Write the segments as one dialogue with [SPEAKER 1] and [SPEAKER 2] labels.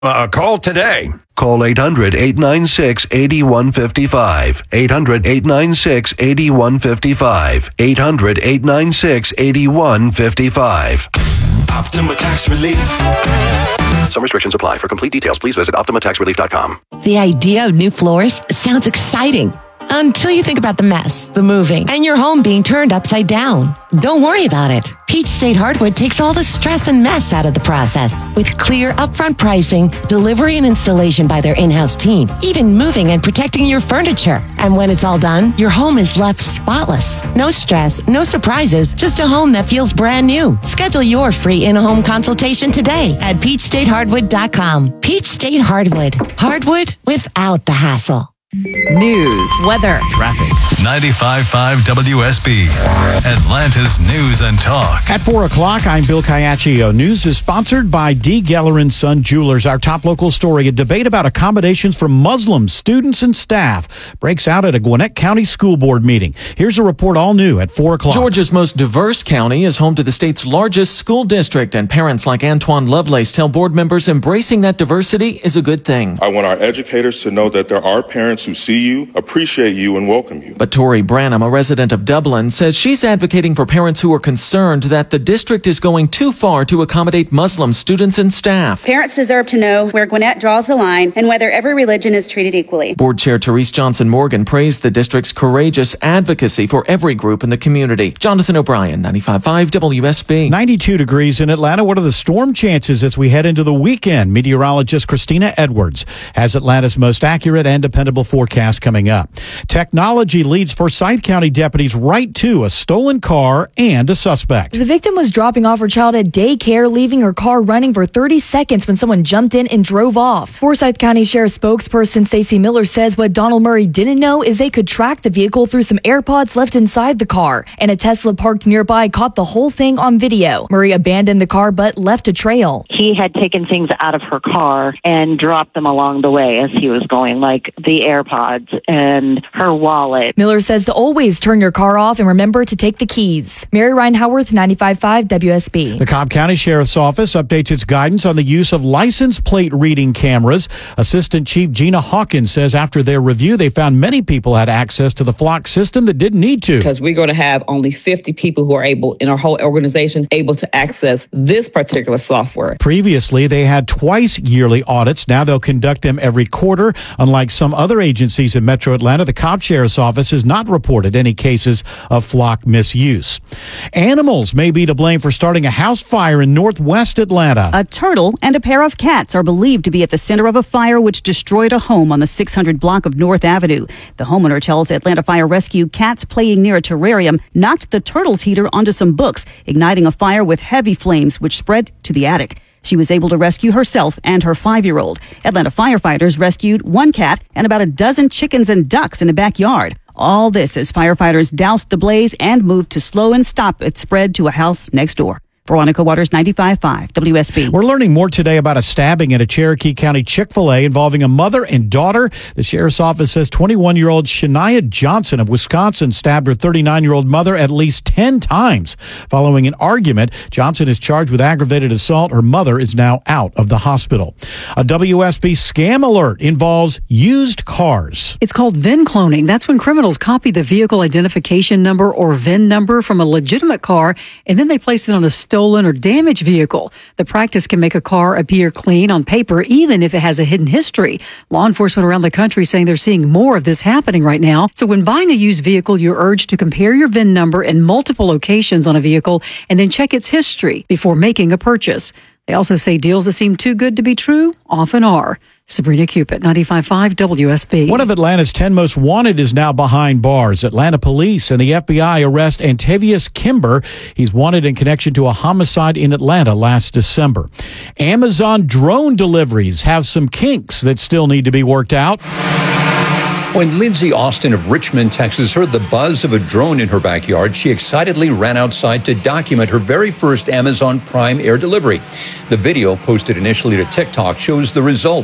[SPEAKER 1] Call today.
[SPEAKER 2] Call 800-896-8155. 800-896-8155. 800-896-8155.
[SPEAKER 3] Optima Tax Relief.
[SPEAKER 2] Some restrictions apply. For complete details, please visit OptimaTaxRelief.com.
[SPEAKER 4] The idea of new floors sounds exciting until you think about the mess, the moving, and your home being turned upside down. Don't worry about it. Peach State Hardwood takes all the stress and mess out of the process with clear upfront pricing, delivery and installation by their in-house team, even moving and protecting your furniture. And when it's all done, your home is left spotless. No stress, no surprises, just a home that feels brand new. Schedule your free in-home consultation today at peachstatehardwood.com. Peach State Hardwood. Hardwood without the hassle.
[SPEAKER 5] News, weather,
[SPEAKER 6] traffic. 95.5 WSB, Atlanta's News and Talk.
[SPEAKER 7] At 4 o'clock, I'm Bill Caiaccio. News is sponsored by D. Geller & Son Jewelers. Our top local story, a debate about accommodations for Muslims, students, and staff breaks out at a Gwinnett County School Board meeting. Here's a report all new at 4 o'clock.
[SPEAKER 8] Georgia's most diverse county is home to the state's largest school district, and parents like Antoine Lovelace tell board members embracing that diversity is a good thing.
[SPEAKER 9] I want our educators to know that there are parents who see you, appreciate you, and welcome you.
[SPEAKER 8] But Tori Branham, a resident of Dublin, says she's advocating for parents who are concerned that the district is going too far to accommodate Muslim students and staff.
[SPEAKER 10] Parents deserve to know where Gwinnett draws the line and whether every religion is treated equally.
[SPEAKER 8] Board Chair Therese Johnson Morgan praised the district's courageous advocacy for every group in the community. Jonathan O'Brien, 95.5 WSB.
[SPEAKER 7] 92 degrees in Atlanta. What are the storm chances as we head into the weekend? Meteorologist Christina Edwards has Atlanta's most accurate and dependable forecast coming up. Technology leads Forsyth County deputies right to a stolen car and a suspect.
[SPEAKER 11] The victim was dropping off her child at daycare, leaving her car running for 30 seconds when someone jumped in and drove off. Forsyth County Sheriff spokesperson Stacey Miller says what Donald Murray didn't know is they could track the vehicle through some AirPods left inside the car, and a Tesla parked nearby caught the whole thing on video. Murray abandoned the car but left a trail.
[SPEAKER 12] He had taken things out of her car and dropped them along the way as he was going, like the AirPods and her wallet.
[SPEAKER 11] Miller says to always turn your car off and remember to take the keys. Mary Ryan Howarth, 95.5 WSB.
[SPEAKER 7] The Cobb County Sheriff's Office updates its guidance on the use of license plate reading cameras. Assistant Chief Gina Hawkins says after their review, they found many people had access to the Flock system that didn't need to.
[SPEAKER 13] Because we're going to have only 50 people who are able, in our whole organization, able to access this particular software.
[SPEAKER 7] Previously, they had twice yearly audits. Now they'll conduct them every quarter. Unlike some other agencies in Metro Atlanta, the Cobb Sheriff's Office has not reported any cases of Flock misuse. Animals may be to blame for starting a house fire in northwest Atlanta.
[SPEAKER 14] A turtle and a pair of cats are believed to be at the center of a fire which destroyed a home on the 600 block of North Avenue. The homeowner tells Atlanta Fire Rescue cats playing near a terrarium knocked the turtle's heater onto some books, igniting a fire with heavy flames which spread to the attic. She was able to rescue herself and her 5-year-old. Atlanta firefighters rescued one cat and about a dozen chickens and ducks in a backyard. All this as firefighters doused the blaze and moved to slow and stop its spread to a house next door. Veronica Waters, 95.5 WSB.
[SPEAKER 7] We're learning more today about a stabbing at a Cherokee County Chick-fil-A involving a mother and daughter. The sheriff's office says 21-year-old Shania Johnson of Wisconsin stabbed her 39-year-old mother at least 10 times. Following an argument, Johnson is charged with aggravated assault. Her mother is now out of the hospital. A WSB scam alert involves used cars.
[SPEAKER 5] It's called VIN cloning. That's when criminals copy the vehicle identification number or VIN number from a legitimate car, and then they place it on a stolen or damaged vehicle. The practice can make a car appear clean on paper, even if it has a hidden history. Law enforcement around the country saying they're seeing more of this happening right now. So when buying a used vehicle, you're urged to compare your VIN number in multiple locations on a vehicle and then check its history before making a purchase. They also say deals that seem too good to be true often are. Sabrina Cupid, 95.5 WSB.
[SPEAKER 7] One of Atlanta's 10 most wanted is now behind bars. Atlanta police and the FBI arrest Antavius Kimber. He's wanted in connection to a homicide in Atlanta last December. Amazon drone deliveries have some kinks that still need to be worked out.
[SPEAKER 15] When Lindsay Austin of Richmond, Texas, heard the buzz of a drone in her backyard, she excitedly ran outside to document her very first Amazon Prime air delivery. The video, posted initially to TikTok, shows the result.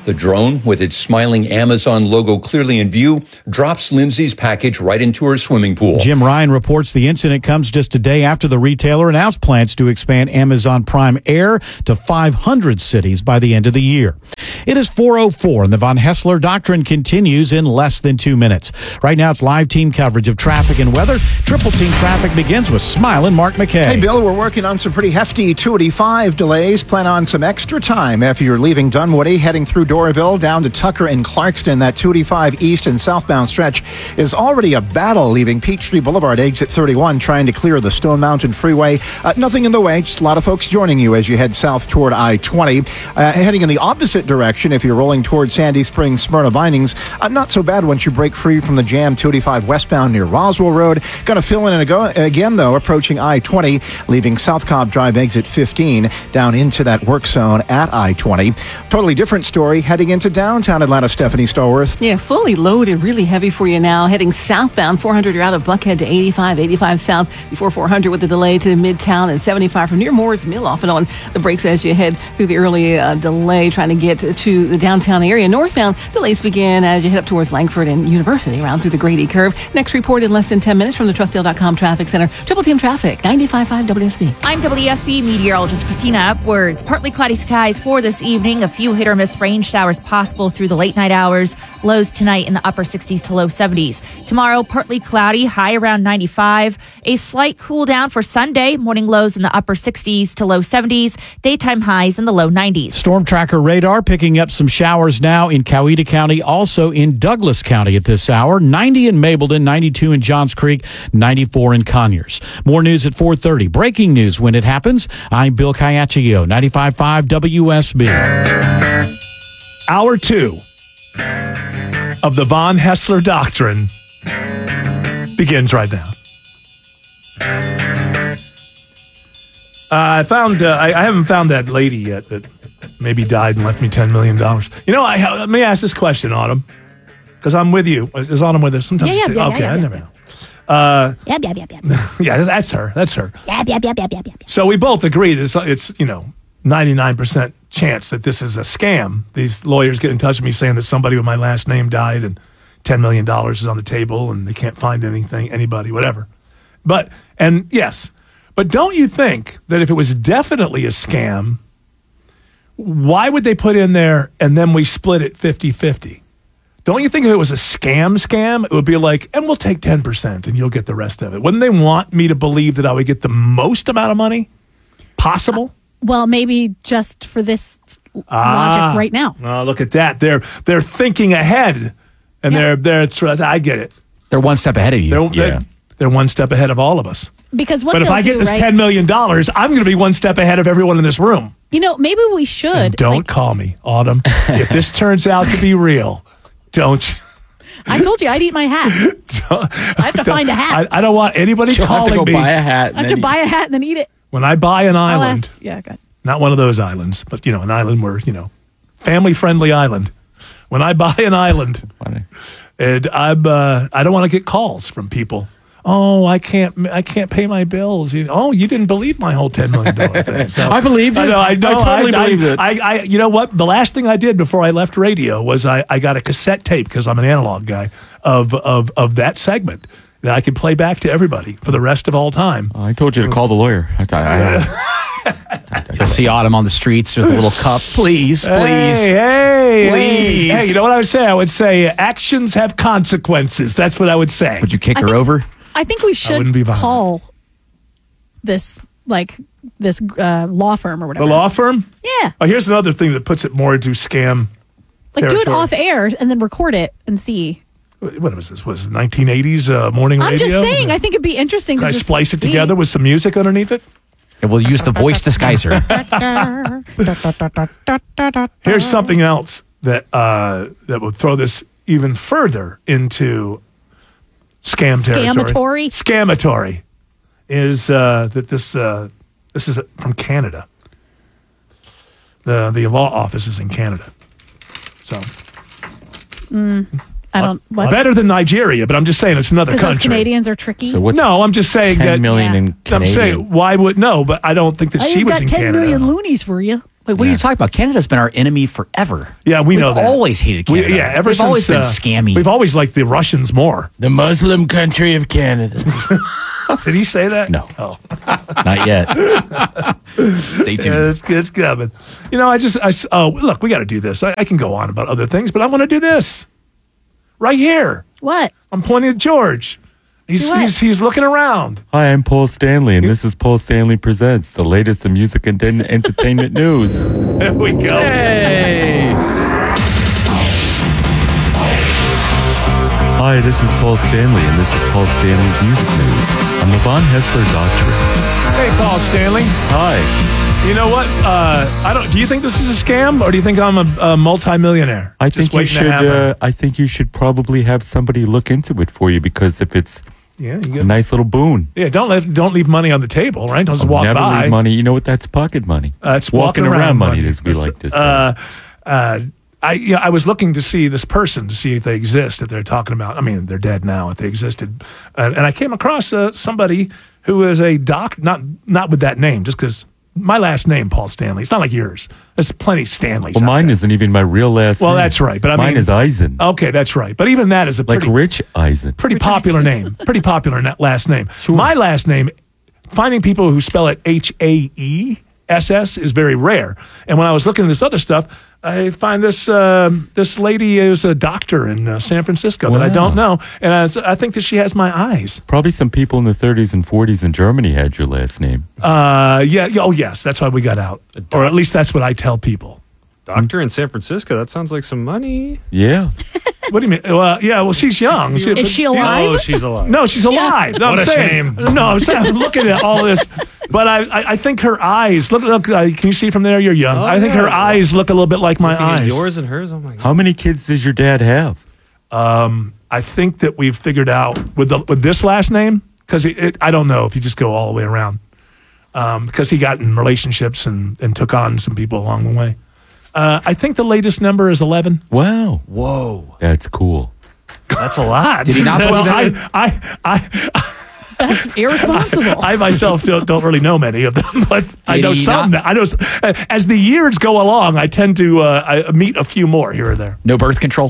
[SPEAKER 15] The drone, with its smiling Amazon logo clearly in view, drops Lindsay's package right into her swimming pool.
[SPEAKER 7] Jim Ryan reports the incident comes just a day after the retailer announced plans to expand Amazon Prime Air to 500 cities by the end of the year. It is 4:04 and the Von Hessler Doctrine continues in less than 2 minutes. Right now it's live team coverage of traffic and weather. Triple Team Traffic begins with Smile and Mark McKay.
[SPEAKER 1] Hey, Bill, we're working on some pretty hefty 285 delays. Plan on some extra time after you're leaving Dunwoody, heading through Doraville down to Tucker and Clarkston. That 285 east and southbound stretch is already a battle, leaving Peachtree Boulevard exit 31, trying to clear the Stone Mountain Freeway. Nothing in the way, just a lot of folks joining you as you head south toward I-20. Heading in the opposite direction, if you're rolling toward Sandy Springs, Smyrna Vinings, not so bad once you break free from the jam 285 westbound near Roswell Road. Going to fill in again, though, approaching I-20, leaving South Cobb Drive exit 15 down into that work zone at I-20. Totally different story heading into downtown Atlanta. Stephanie Stallworth.
[SPEAKER 16] Yeah, fully loaded, really heavy for you now. Heading southbound, 400, you're out of Buckhead to 85 south, before 400 with a delay to Midtown, and 75 from near Moore's Mill, off and on the brakes as you head through the early delay trying to get to the downtown area. Northbound, delays begin as you head up towards Langford and University, around through the Grady Curve. Next report in less than 10 minutes from the TrustDale.com Traffic Center. Triple Team Traffic, 95.5 WSB.
[SPEAKER 17] I'm WSB meteorologist Christina Upwards. Partly cloudy skies for this evening. A few hit or miss rain showers possible through the late night hours. Lows tonight in the upper 60s to low 70s. Tomorrow, partly cloudy, high around 95. A slight cool down for Sunday. Morning lows in the upper 60s to low 70s. Daytime highs in the low 90s.
[SPEAKER 7] Storm tracker radar picking up some showers now in Coweta County, also in Douglas County at this hour. 90 in Mableton, 92 in Johns Creek, 94 in Conyers. More news at 4:30. Breaking news when it happens. I'm Bill Caiaccio, 95.5 WSB.
[SPEAKER 18] Hour 2 of the Von Hessler Doctrine begins right now. I haven't found that lady yet that maybe died and left me $10 million. You know, let me ask this question, Autumn, because I'm with you. Is Autumn with us? Sometimes I never know. Yeah, that's her. So we both agree that it's 99% chance that this is a scam. These lawyers get in touch with me saying that somebody with my last name died and $10 million is on the table and they can't find anybody, whatever. But don't you think that if it was definitely a scam, why would they put in there and then we split it 50-50? Don't you think if it was a scam, it would be like, and we'll take 10% and you'll get the rest of it? Wouldn't they want me to believe that I would get the most amount of money possible?
[SPEAKER 19] Well, maybe just for this logic right now.
[SPEAKER 18] Oh, look at that. They're thinking ahead, and they're I get it.
[SPEAKER 20] They're one step ahead of you.
[SPEAKER 18] They're one step ahead of all of us.
[SPEAKER 19] Because
[SPEAKER 18] but if I get this $10 million, I'm going to be one step ahead of everyone in this room.
[SPEAKER 19] Maybe we should.
[SPEAKER 18] And don't call me, Autumn. If this turns out to be real, don't.
[SPEAKER 19] I told you I'd eat my hat. I have to find a hat.
[SPEAKER 18] I don't want anybody calling me.
[SPEAKER 20] Have to go buy a hat.
[SPEAKER 19] I have to buy a hat and then eat it.
[SPEAKER 18] When I buy an island,
[SPEAKER 19] good.
[SPEAKER 18] Not one of those islands, but an island where family-friendly island. When I buy an island, and I don't want to get calls from people. Oh, I can't pay my bills. You didn't believe my whole $10 million thing. So,
[SPEAKER 20] I believed it.
[SPEAKER 18] I
[SPEAKER 20] totally believed it.
[SPEAKER 18] You know what? The last thing I did before I left radio was I got a cassette tape, because I'm an analog guy, of that segment that I could play back to everybody for the rest of all time.
[SPEAKER 20] I told you to call the lawyer. You'll see Autumn on the streets with a little cup. Please.
[SPEAKER 18] Hey, you know what I would say? I would say actions have consequences. That's what I would say.
[SPEAKER 20] Would you kick her over?
[SPEAKER 19] I think we should call this law firm or whatever.
[SPEAKER 18] The law firm?
[SPEAKER 19] Yeah.
[SPEAKER 18] Oh, here's another thing that puts it more into scam territory.
[SPEAKER 19] Do it off air and then record it and see.
[SPEAKER 18] What was this? Was it 1980s morning radio?
[SPEAKER 19] I'm just saying, I think it'd be interesting to just
[SPEAKER 18] splice it together with some music underneath it?
[SPEAKER 20] And we'll use the voice disguiser.
[SPEAKER 18] Here's something else that would throw this even further into scam territory. Scamatory is that this is from Canada. The law office is in Canada. So
[SPEAKER 19] I don't. What?
[SPEAKER 18] Better than Nigeria, but I'm just saying it's another country.
[SPEAKER 19] Those Canadians are tricky.
[SPEAKER 20] So what's
[SPEAKER 18] I'm just saying
[SPEAKER 20] 10 million in Canadian?
[SPEAKER 18] I'm saying why would but I don't think that she was in Canada.
[SPEAKER 19] I've got 10 million loonies for you.
[SPEAKER 20] Wait, what are you talking about? Canada's been our enemy forever.
[SPEAKER 18] Yeah, we know that.
[SPEAKER 20] We've always hated Canada.
[SPEAKER 18] Ever
[SPEAKER 20] We've
[SPEAKER 18] since
[SPEAKER 20] always been scammy.
[SPEAKER 18] We've always liked the Russians more.
[SPEAKER 21] The Muslim country of Canada.
[SPEAKER 18] Did he say that?
[SPEAKER 20] No.
[SPEAKER 18] Oh.
[SPEAKER 20] Not yet. Stay tuned.
[SPEAKER 18] Yeah, it's coming. Look, we got to do this. I can go on about other things, but I want to do this right here.
[SPEAKER 19] What?
[SPEAKER 18] I'm pointing at George. He's looking around.
[SPEAKER 22] Hi, I'm Paul Stanley, and this is Paul Stanley Presents, the latest in music and entertainment news.
[SPEAKER 18] There we go.
[SPEAKER 22] Hey! Hi, this is Paul Stanley, and this is Paul Stanley's music news on the Von Hessler Doctrine.
[SPEAKER 18] Hey, Paul Stanley.
[SPEAKER 22] Hi.
[SPEAKER 18] You know what? Do you think this is a scam, or do you think I'm a multimillionaire?
[SPEAKER 22] I think you should probably have somebody look into it for you, because if it's a nice little boon.
[SPEAKER 18] Yeah, don't leave money on the table, right? Don't just walk
[SPEAKER 22] never
[SPEAKER 18] by.
[SPEAKER 22] leave money. You know what? That's pocket money.
[SPEAKER 18] It's
[SPEAKER 22] walking around money, as we like to say.
[SPEAKER 18] I was looking to see this person to see if they exist, that they're talking about. I mean, they're dead now, if they existed. And I came across somebody who is a not with that name, just because my last name, Paul Stanley. It's not like yours. There's plenty of Stanleys.
[SPEAKER 22] Well, mine isn't even my real last name.
[SPEAKER 18] Well, that's right. But
[SPEAKER 22] mine is Eisen.
[SPEAKER 18] Okay, that's right. But even that is a pretty,
[SPEAKER 22] like Rich Eisen.
[SPEAKER 18] Pretty popular name. Pretty popular last name. Sure. My last name, finding people who spell it HAESS is very rare. And when I was looking at this other stuff, I find this lady is a doctor in San Francisco that I don't know, and I think that she has my eyes.
[SPEAKER 22] Probably some people in the 30s and 40s in Germany had your last name.
[SPEAKER 18] Oh yes, that's why we got out, or at least that's what I tell people.
[SPEAKER 23] Doctor in San Francisco. That sounds like some money.
[SPEAKER 22] Yeah.
[SPEAKER 18] What do you mean? Well, she's young.
[SPEAKER 19] Is she alive?
[SPEAKER 23] Oh, she's alive.
[SPEAKER 18] No, she's alive. No,
[SPEAKER 23] what a shame.
[SPEAKER 18] No, I'm saying, I'm looking at all this, but I think her eyes look. Can you see from there? You're young. I think her eyes look a little bit like my eyes.
[SPEAKER 23] Yours and hers. Oh my God.
[SPEAKER 22] How many kids does your dad have?
[SPEAKER 18] I think that we've figured out with this last name, because I don't know if you just go all the way around, because he got in relationships and took on some people along the way. I think the latest number is 11.
[SPEAKER 22] Wow.
[SPEAKER 23] Whoa.
[SPEAKER 22] That's cool.
[SPEAKER 18] That's a lot.
[SPEAKER 20] Did he not?
[SPEAKER 19] That's irresponsible.
[SPEAKER 18] I myself don't really know many of them, but I know some. I know as the years go along, I tend to I meet a few more here or there.
[SPEAKER 20] No birth control?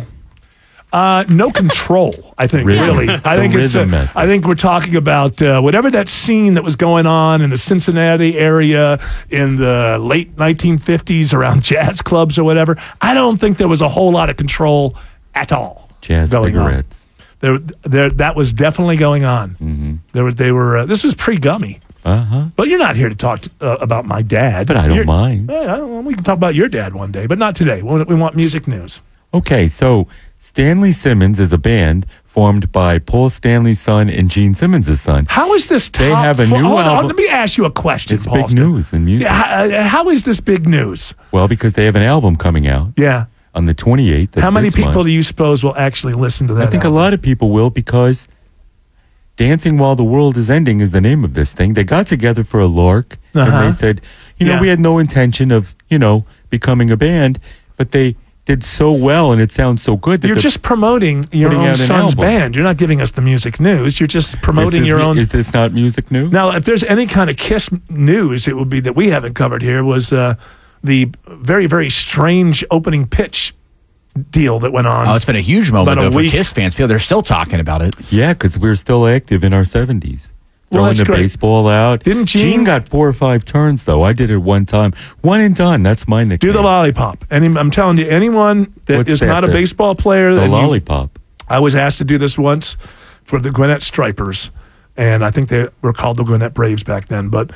[SPEAKER 18] No control, I think, really. I think we're talking about whatever that scene that was going on in the Cincinnati area in the late 1950s around jazz clubs or whatever. I don't think there was a whole lot of control at all.
[SPEAKER 22] Jazz cigarettes.
[SPEAKER 18] That was definitely going on. Mm-hmm. This was pre-Gummy.
[SPEAKER 22] Uh-huh.
[SPEAKER 18] But you're not here to talk about my dad.
[SPEAKER 22] But I don't mind.
[SPEAKER 18] We can talk about your dad one day, but not today. We want music news.
[SPEAKER 22] Okay, so Stanley Simmons is a band formed by Paul Stanley's son and Gene Simmons' son.
[SPEAKER 18] How is this top?
[SPEAKER 22] They have a new album.
[SPEAKER 18] Let me ask you a question,
[SPEAKER 22] It's
[SPEAKER 18] Paul
[SPEAKER 22] big news in music.
[SPEAKER 18] How is this big news?
[SPEAKER 22] Well, because they have an album coming out.
[SPEAKER 18] Yeah.
[SPEAKER 22] On the 28th.
[SPEAKER 18] How many people do you suppose will actually listen to that?
[SPEAKER 22] I think a lot of people will, because Dancing While the World is Ending is the name of this thing. They got together for a lark, and they said, we had no intention of, becoming a band, but they did so well and it sounds so good that
[SPEAKER 18] you're just promoting your own son's band. You're not giving us the music news. You're just promoting your own.
[SPEAKER 22] Is this not music news?
[SPEAKER 18] Now, if there's any kind of Kiss news, it would be that we haven't covered here was the very, very strange opening pitch deal that went on.
[SPEAKER 20] Oh, it's been a huge moment though, for
[SPEAKER 18] week.
[SPEAKER 20] Kiss fans. People, they're still talking about it.
[SPEAKER 22] Yeah, because we're still active in our 70s. Throwing the baseball out.
[SPEAKER 18] Didn't
[SPEAKER 22] Gene got 4 or 5 turns, though. I did it one time. One and done. That's my nickname.
[SPEAKER 18] Do the lollipop. And I'm telling you, anyone that is not a baseball player.
[SPEAKER 22] The lollipop.
[SPEAKER 18] I was asked to do this once for the Gwinnett Stripers, and I think they were called the Gwinnett Braves back then. But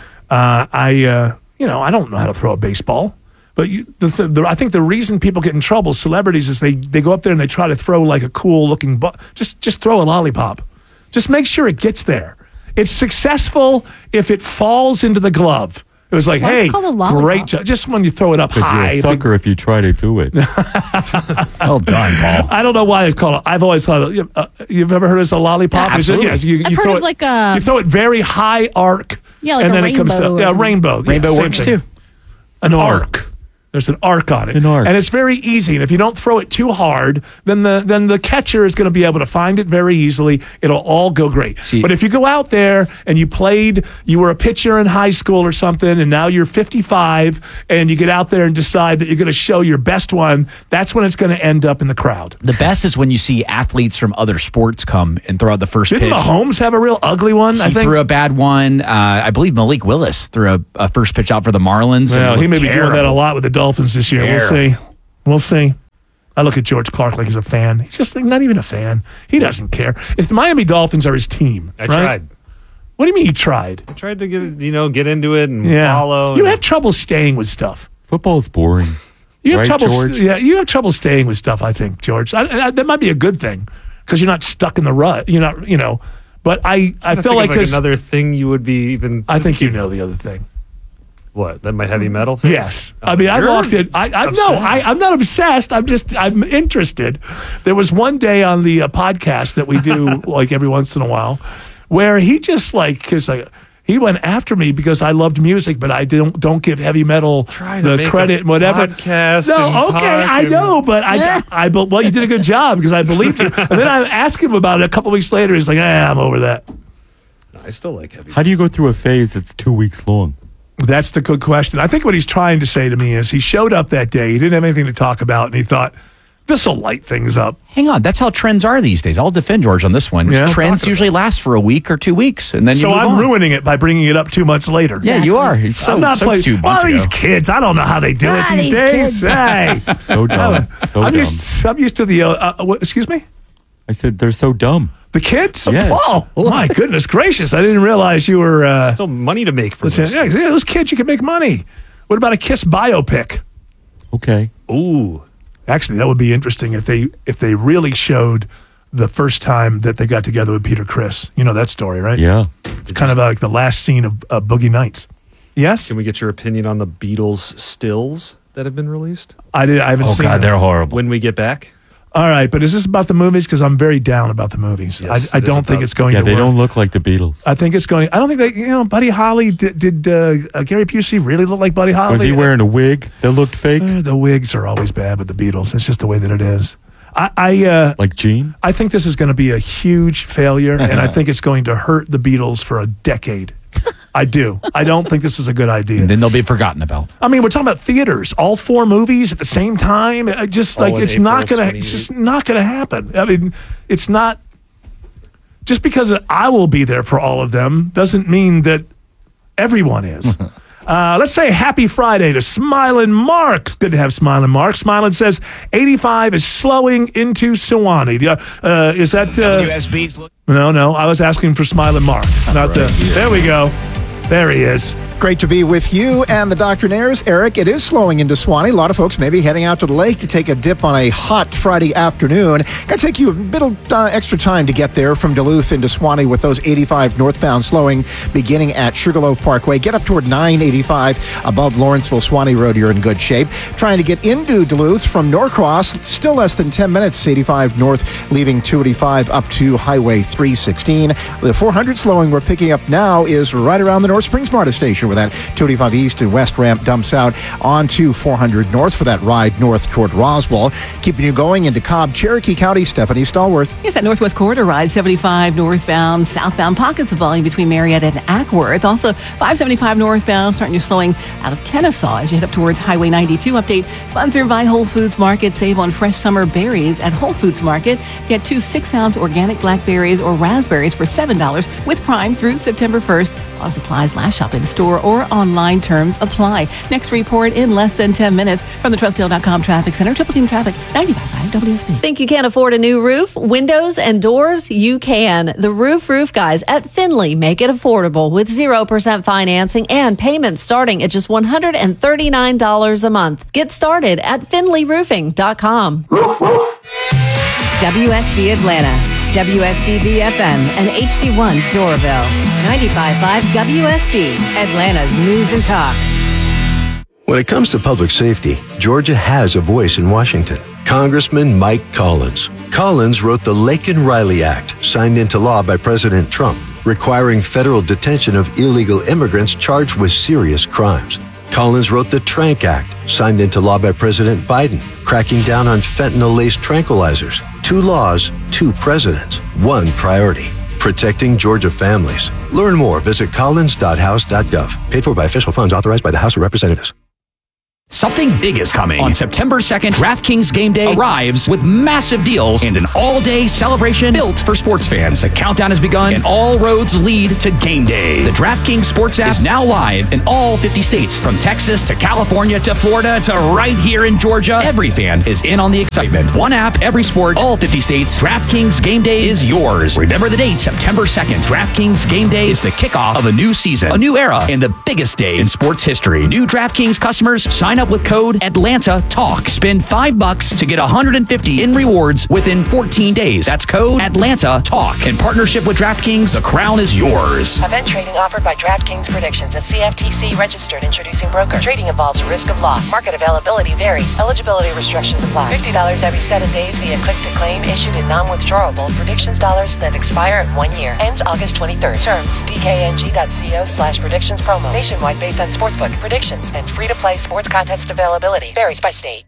[SPEAKER 18] I don't know how to throw a baseball. But I think the reason people get in trouble, celebrities, is they go up there and they try to throw like a cool looking ball. Just throw a lollipop. Just make sure it gets there. It's successful if it falls into the glove. It was like, hey, great job. Just when you throw it up high.
[SPEAKER 22] You're a sucker if you try to do it.
[SPEAKER 20] Well done, Paul.
[SPEAKER 18] I don't know why it's called. I've always thought you've ever heard of a lollipop?
[SPEAKER 19] Yeah, absolutely.
[SPEAKER 18] You throw it, you throw it very high arc.
[SPEAKER 19] Yeah, like
[SPEAKER 18] and
[SPEAKER 19] a
[SPEAKER 18] then
[SPEAKER 19] rainbow.
[SPEAKER 18] it comes down. Yeah, rainbow.
[SPEAKER 20] Rainbow
[SPEAKER 18] same
[SPEAKER 20] works
[SPEAKER 18] thing.
[SPEAKER 20] too.
[SPEAKER 18] An arc. There's an arc on it.
[SPEAKER 22] An arc.
[SPEAKER 18] And it's very easy. And if you don't throw it too hard, then the catcher is going to be able to find it very easily. It'll all go great. But if you go out there and you were a pitcher in high school or something, and now you're 55, and you get out there and decide that you're going to show your best one, that's when it's going to end up in the crowd.
[SPEAKER 20] The best is when you see athletes from other sports come and throw out the first pitch.
[SPEAKER 18] Didn't Mahomes have a real ugly one?
[SPEAKER 20] He threw a bad one. I believe Malik Willis threw a first pitch out for the Marlins.
[SPEAKER 18] Well,
[SPEAKER 20] and
[SPEAKER 18] he may be
[SPEAKER 20] terrible.
[SPEAKER 18] doing that a lot with the Dolphins this year. We'll see. I look at George Clark like he's a fan. He's just not even a fan. He doesn't care. If the Miami Dolphins are his team,
[SPEAKER 23] I tried.
[SPEAKER 18] What do you mean you tried?
[SPEAKER 23] I tried to get into it and follow.
[SPEAKER 18] You have trouble staying with stuff.
[SPEAKER 22] Football's boring.
[SPEAKER 18] You have
[SPEAKER 22] Right,
[SPEAKER 18] trouble.
[SPEAKER 22] George?
[SPEAKER 18] Yeah, you have trouble staying with stuff. I think, George. That might be a good thing because you're not stuck in the rut. You're not, But I feel like
[SPEAKER 23] another thing you would be even.
[SPEAKER 18] I think you know the other thing.
[SPEAKER 23] What? That my heavy metal thing?
[SPEAKER 18] Yes. I mean, I walked in. I'm not obsessed. I'm interested. There was one day on the podcast that we do like every once in a while where he just he went after me because I loved music, but I don't give heavy metal the credit and whatever. I know, but well, you did a good job because I believed you. And then I asked him about it a couple weeks later. He's like, I'm over that.
[SPEAKER 23] I still like heavy.
[SPEAKER 22] How do you go through a phase that's 2 weeks long?
[SPEAKER 18] That's the good question. I think what he's trying to say to me is he showed up that day. He didn't have anything to talk about, and he thought, this will light things up.
[SPEAKER 20] Hang on. That's how trends are these days. I'll defend George on this one.
[SPEAKER 18] Yeah.
[SPEAKER 20] Trends usually last for a week or 2 weeks, and then you
[SPEAKER 18] So
[SPEAKER 20] move
[SPEAKER 18] I'm
[SPEAKER 20] on.
[SPEAKER 18] ruining it by bringing it up 2 months later.
[SPEAKER 20] Yeah, you are. It's
[SPEAKER 18] I'm not playing.
[SPEAKER 20] 2 months
[SPEAKER 18] These
[SPEAKER 20] ago.
[SPEAKER 18] kids, I don't know how they do it these days. Hey.
[SPEAKER 22] So dumb.
[SPEAKER 18] I'm used to the, excuse me?
[SPEAKER 22] I said they're so dumb.
[SPEAKER 18] The kids?
[SPEAKER 22] Yes.
[SPEAKER 18] Oh, my goodness gracious. I didn't realize you were...
[SPEAKER 23] Still money to make for
[SPEAKER 18] those kids. Yeah, those kids, you can make money. What about a Kiss biopic?
[SPEAKER 22] Okay.
[SPEAKER 18] Ooh. Actually, that would be interesting if they really showed the first time that they got together with Peter Criss. You know that story, right?
[SPEAKER 22] Yeah.
[SPEAKER 18] It's kind of like the last scene of Boogie Nights. Yes?
[SPEAKER 23] Can we get your opinion on the Beatles stills that have been released?
[SPEAKER 18] I haven't seen them.
[SPEAKER 20] They're horrible.
[SPEAKER 23] When we get back?
[SPEAKER 18] All right, but is this about the movies? Because I'm very down about the movies.
[SPEAKER 23] Yes,
[SPEAKER 18] I don't think it's going to
[SPEAKER 22] Yeah, they
[SPEAKER 18] work.
[SPEAKER 22] don't look like the Beatles.
[SPEAKER 18] I think it's going. I don't think they. Buddy Holly did. Gary Busey really look like Buddy Holly?
[SPEAKER 22] Was he wearing a wig that looked fake?
[SPEAKER 18] The wigs are always bad with the Beatles. It's just the way that it is.
[SPEAKER 22] Like Gene?
[SPEAKER 18] I think this is going to be a huge failure, and I think it's going to hurt the Beatles for a decade. I do. I don't think this is a good idea.
[SPEAKER 20] And then they'll be forgotten about.
[SPEAKER 18] I mean, we're talking about theaters, all 4 movies at the same time. It's not going to. It's just not going to happen. I mean, it's not. Just because I will be there for all of them doesn't mean that everyone is. Let's say happy Friday to Smilin' Mark. It's good to have Smilin' Mark. Smilin' says 85 is slowing into Sewanee. Is that
[SPEAKER 2] WSB's
[SPEAKER 18] No. I was asking for Smilin' Mark. There we go. There he is.
[SPEAKER 1] Great to be with you and the Doctrinaires. Eric, it is slowing into Sewanee. A lot of folks maybe heading out to the lake to take a dip on a hot Friday afternoon. Got to take you a bit extra time to get there from Duluth into Sewanee with those 85 northbound slowing beginning at Sugarloaf Parkway. Get up toward 985 above Lawrenceville Sewanee Road. You're in good shape. Trying to get into Duluth from Norcross, still less than 10 minutes. 85 north, leaving 285 up to Highway 316. The 400 slowing we're picking up now is right around the North Springs MARTA station, where that 285 east and west ramp dumps out onto 400 north for that ride north toward Roswell. Keeping you going into Cobb, Cherokee County, Stephanie Stallworth.
[SPEAKER 16] Yes, that Northwest Corridor ride, 75 northbound, southbound pockets of volume between Marietta and Ackworth. Also, 575 northbound, starting your slowing out of Kennesaw as you head up towards Highway 92. Update sponsored by Whole Foods Market. Save on fresh summer berries at Whole Foods Market. Get 2 6-ounce organic blackberries or raspberries for $7 with Prime through September 1st. While supplies last, shop in store or online. Terms apply. Next report in less than 10 minutes from the Trustdale.com Traffic Center. Triple Team Traffic, 95.5 WSB.
[SPEAKER 3] Think you can't afford a new roof, windows, and doors? You can. The Roof Guys at Finley make it affordable with 0% financing and payments starting at just $139 a month. Get started at finleyroofing.com.
[SPEAKER 4] WSB Atlanta, WSBB FM, and HD1 Doraville. 95.5 WSB, Atlanta's News and Talk.
[SPEAKER 2] When it comes to public safety, Georgia has a voice in Washington. Congressman Mike Collins. Collins wrote the Laken-Riley Act, signed into law by President Trump, requiring federal detention of illegal immigrants charged with serious crimes. Collins wrote the Trank Act, signed into law by President Biden, cracking down on fentanyl-laced tranquilizers. 2 laws, 2 presidents, 1 priority. Protecting Georgia families. Learn more. Visit collins.house.gov. Paid for by official funds authorized by the House of Representatives.
[SPEAKER 20] Something big is coming. On September 2nd, DraftKings Game Day arrives with massive deals and an all-day celebration built for sports fans. The countdown has begun and all roads lead to Game Day. The DraftKings Sports app is now live in all 50 states, from Texas to California to Florida to right here in Georgia. Every fan is in on the excitement. One app, every sport, all 50 states. DraftKings Game Day is yours. Remember the date, September 2nd. DraftKings Game Day is the kickoff of a new season, a new era, and the biggest day in sports history. New DraftKings customers sign up with code ATLANTA-TALK. Spend $5 to get $150 in rewards within 14 days. That's code ATLANTA-TALK. In partnership with DraftKings, the crown is yours.
[SPEAKER 6] Event trading offered by DraftKings Predictions, a CFTC registered introducing broker. Trading involves risk of loss. Market availability varies. Eligibility restrictions apply. $50 every 7 days via click to claim, issued in non-withdrawable predictions dollars that expire in 1 year. Ends August 23rd. Terms dkng.co/predictions promo. Nationwide based on sportsbook predictions and free-to-play sports contest availability varies by state.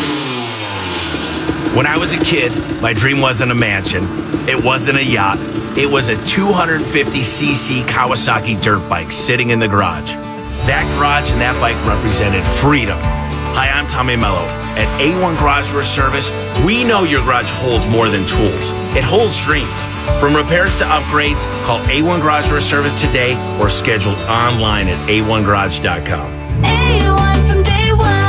[SPEAKER 9] When I was a kid, my dream wasn't a mansion. It wasn't a yacht. It was a 250cc Kawasaki dirt bike sitting in the garage. That garage and that bike represented freedom. Hi, I'm Tommy Mello. At A1 Garage Door Service, we know your garage holds more than tools. It holds dreams. From repairs to upgrades, call A1 Garage Door Service today or schedule online at a1garage.com.
[SPEAKER 10] A1 from day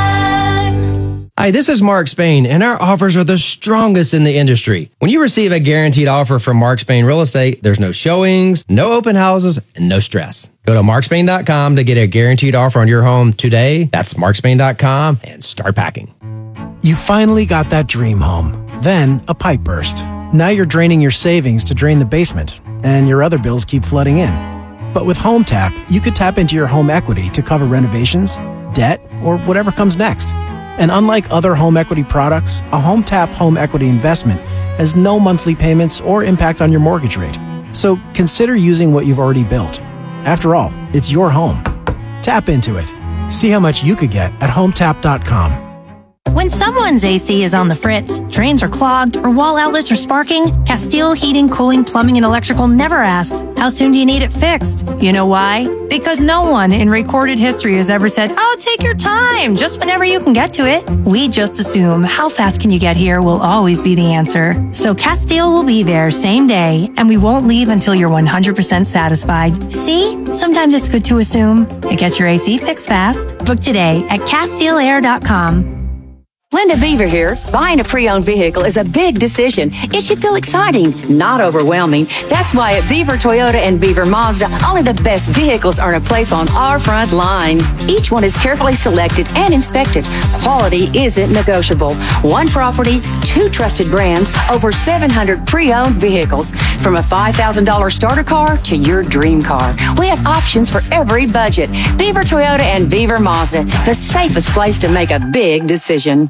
[SPEAKER 10] one. Hi, this is Mark Spain, and our offers are the strongest in the industry. When you receive a guaranteed offer from Mark Spain Real Estate, there's no showings, no open houses, and no stress. Go to markspain.com to get a guaranteed offer on your home today. That's markspain.com and start packing.
[SPEAKER 24] You finally got that dream home. Then a pipe burst. Now you're draining your savings to drain the basement, and your other bills keep flooding in. But with HomeTap, you could tap into your home equity to cover renovations, debt, or whatever comes next. And unlike other home equity products, a HomeTap home equity investment has no monthly payments or impact on your mortgage rate. So consider using what you've already built. After all, it's your home. Tap into it. See how much you could get at HomeTap.com.
[SPEAKER 25] When someone's AC is on the fritz, drains are clogged, or wall outlets are sparking, Castile Heating, Cooling, Plumbing, and Electrical never asks, how soon do you need it fixed? You know why? Because no one in recorded history has ever said, oh, take your time, just whenever you can get to it. We just assume how fast can you get here will always be the answer. So Castile will be there same day, and we won't leave until you're 100% satisfied. See? Sometimes it's good to assume. It gets your AC fixed fast. Book today at CastileAir.com.
[SPEAKER 26] Linda Beaver here. Buying a pre-owned vehicle is a big decision. It should feel exciting, not overwhelming. That's why at Beaver Toyota and Beaver Mazda, only the best vehicles earn a place on our front line. Each one is carefully selected and inspected. Quality isn't negotiable. One property, 2 trusted brands, over 700 pre-owned vehicles. From a $5,000 starter car to your dream car. We have options for every budget. Beaver Toyota and Beaver Mazda, the safest place to make a big decision.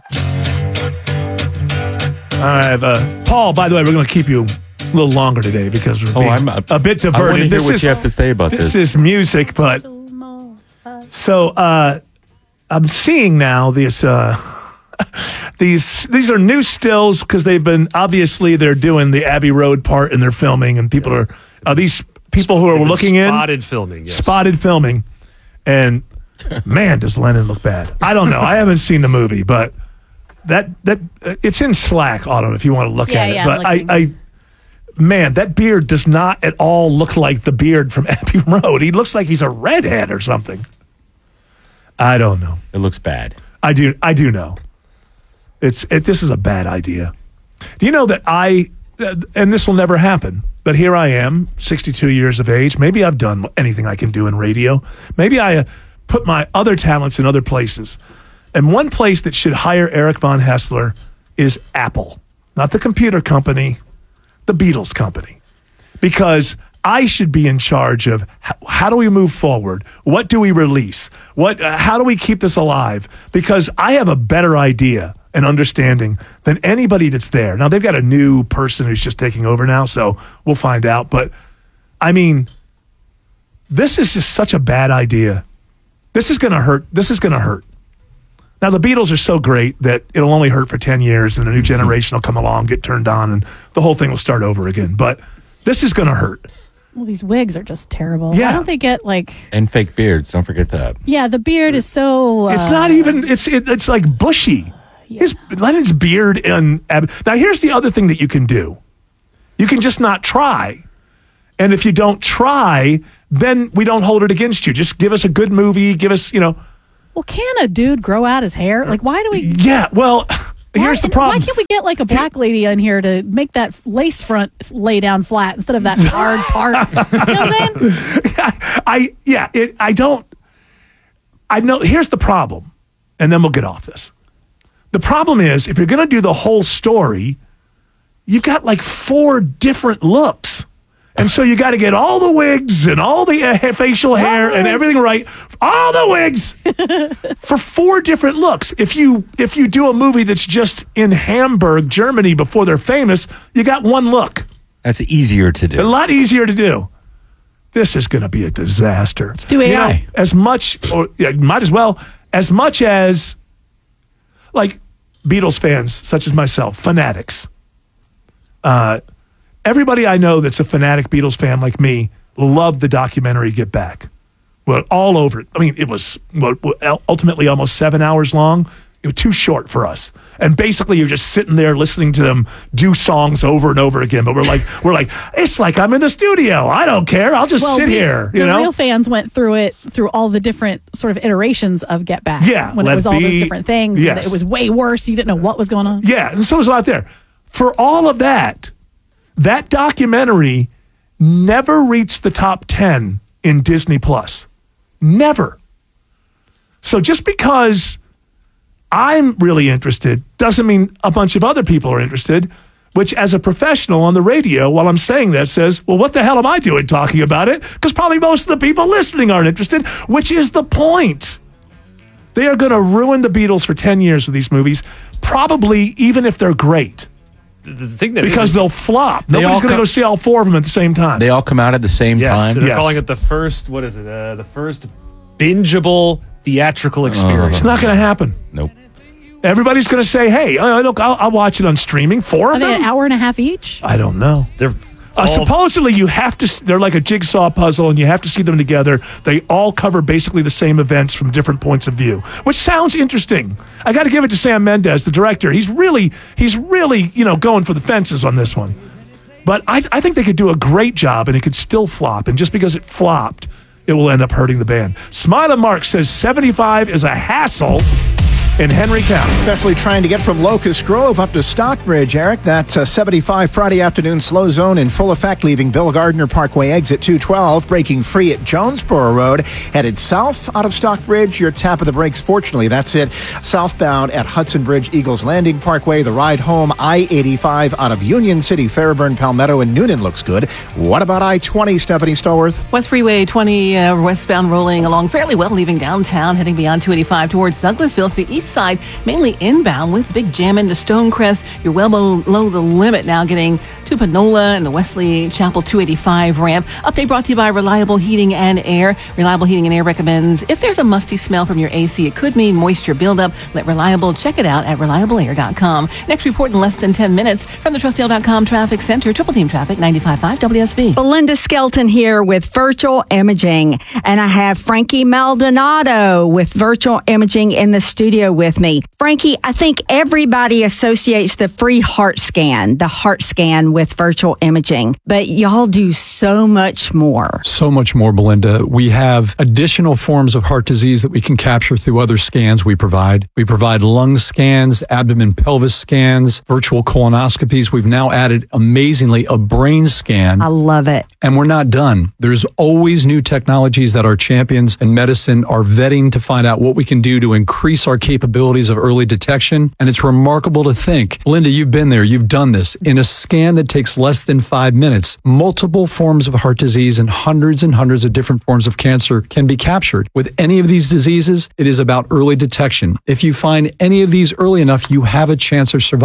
[SPEAKER 18] I have Paul. By the way, we're going to keep you a little longer today because we're being a bit diverted.
[SPEAKER 22] I want to hear what you have to say about this.
[SPEAKER 18] This is music, but so I'm seeing now these these are new stills because they've been they're doing the Abbey Road part and they're filming, and people are these people who are looking
[SPEAKER 23] spotted filming, yes.
[SPEAKER 18] Spotted filming, and man, does Lennon look bad. I don't know. I haven't seen the movie, but. That it's in Slack, Autumn, if you want to look at it. But man, that beard does not at all look like the beard from Abbey Road. He looks like he's a redhead or something. I don't know.
[SPEAKER 22] It looks bad.
[SPEAKER 18] I do know. This is a bad idea. Do you know that and this will never happen, but here I am, 62 years of age. Maybe I've done anything I can do in radio. Maybe I put my other talents in other places. And one place that should hire Eric Von Hessler is Apple. Not the computer company, the Beatles company. Because I should be in charge of how do we move forward? What do we release? How do we keep this alive? Because I have a better idea and understanding than anybody that's there. Now, they've got a new person who's just taking over now, so we'll find out. But, I mean, this is just such a bad idea. This is going to hurt. This is going to hurt. Now, the Beatles are so great that it'll only hurt for 10 years and a new generation will come along, get turned on, and the whole thing will start over again. But this is going to hurt.
[SPEAKER 19] Well, these wigs are just terrible.
[SPEAKER 18] Yeah.
[SPEAKER 19] Why don't they get
[SPEAKER 22] and fake beards? Don't forget that.
[SPEAKER 19] Yeah, the beard is so.
[SPEAKER 18] It's not even. It's like bushy. Yeah. Lennon's beard and now here's the other thing that you can do. You can just not try, and if you don't try, then we don't hold it against you. Just give us a good movie. Give us,
[SPEAKER 19] Well, can a dude grow out his hair? Like, why do we?
[SPEAKER 18] Yeah. Well, here's the problem.
[SPEAKER 19] Why can't we get like a black lady in here to make that lace front lay down flat instead of that hard part? You know what I'm saying?
[SPEAKER 18] I know. Here's the problem, and then we'll get off this. The problem is, if you're going to do the whole story, you've got like 4 different looks. And so you got to get all the wigs and all the facial hair and everything right. All the wigs for 4 different looks. If you do a movie that's just in Hamburg, Germany before they're famous, you got 1 look.
[SPEAKER 22] That's easier to do.
[SPEAKER 18] A lot easier to do. This is going to be a disaster.
[SPEAKER 19] Let's do AI.
[SPEAKER 18] Might as well, as much as like Beatles fans, such as myself, fanatics. Everybody I know that's a fanatic Beatles fan like me loved the documentary Get Back. Well, all over it. I mean, it was ultimately almost 7 hours long. It was too short for us. And basically, you're just sitting there listening to them do songs over and over again. But we're like, it's like I'm in the studio. I don't care. I'll just sit here.
[SPEAKER 19] The real fans went through all the different sort of iterations of Get Back.
[SPEAKER 18] Yeah,
[SPEAKER 19] when it was all those different things.
[SPEAKER 18] Yes.
[SPEAKER 19] And it was way worse. You didn't know what was going on.
[SPEAKER 18] Yeah, and so was a lot there. For all of that, that documentary never reached the top 10 in Disney Plus. Never. So just because I'm really interested doesn't mean a bunch of other people are interested, which as a professional on the radio, while I'm saying that, says, well, what the hell am I doing talking about it? Because probably most of the people listening aren't interested, which is the point. They are going to ruin the Beatles for 10 years with these movies, probably even if they're great.
[SPEAKER 23] The thing that
[SPEAKER 18] because they'll flop. Nobody's going to go see all 4 of them at the same time.
[SPEAKER 22] They all come out at the same time.
[SPEAKER 23] They're calling it the first. What is it? The first bingeable theatrical experience.
[SPEAKER 18] It's not going to happen.
[SPEAKER 22] Nope.
[SPEAKER 18] Everybody's going to say, "Hey, look, I'll watch it on streaming." 4 of them.
[SPEAKER 19] Are they an hour and a half each?
[SPEAKER 18] I don't know.
[SPEAKER 23] They're
[SPEAKER 18] supposedly you have to. They're like a jigsaw puzzle, and you have to see them together. They all cover basically the same events from different points of view, which sounds interesting. I got to give it to Sam Mendes, the director. He's really going for the fences on this one. But I think they could do a great job, and it could still flop. And just because it flopped, it will end up hurting the band. Smiley Mark says 75 is a hassle in Henry County.
[SPEAKER 1] Especially trying to get from Locust Grove up to Stockbridge, Eric. That 75 Friday afternoon slow zone in full effect, leaving Bill Gardner Parkway exit 212, breaking free at Jonesboro Road. Headed south out of Stockbridge, your tap of the brakes. Fortunately, that's it. Southbound at Hudson Bridge, Eagles Landing Parkway. The ride home, I-85 out of Union City, Fairburn, Palmetto, and Noonan looks good. What about I-20, Stephanie Stallworth?
[SPEAKER 16] West Freeway 20 westbound rolling along fairly well, leaving downtown, heading beyond 285 towards Douglasville. It's the east side, mainly inbound with big jam into Stonecrest. You're well below the limit now, getting to Panola and the Wesley Chapel 285 ramp. Update brought to you by Reliable Heating and Air. Reliable Heating and Air recommends if there's a musty smell from your AC, it could mean moisture buildup. Let Reliable check it out at reliableair.com. Next report in less than 10 minutes from the Trustdale.com Traffic Center. Triple Team Traffic, 95.5 WSB.
[SPEAKER 5] Belinda Skelton here with Virtual Imaging, and I have Frankie Maldonado with Virtual Imaging in the studio with me. Frankie, I think everybody associates the free heart scan with Virtual Imaging, but y'all do so much more.
[SPEAKER 8] So much more, Belinda. We have additional forms of heart disease that we can capture through other scans we provide. We provide lung scans, abdomen pelvis scans, virtual colonoscopies. We've now added, amazingly, a brain scan.
[SPEAKER 5] I love it.
[SPEAKER 8] And we're not done. There's always new technologies that our champions in medicine are vetting to find out what we can do to increase our capabilities of early detection. And it's remarkable to think, Linda, you've been there, you've done this. In a scan that takes less than 5 minutes, multiple forms of heart disease and hundreds of different forms of cancer can be captured. With any of these diseases, it is about early detection. If you find any of these early enough, you have a chance of survival.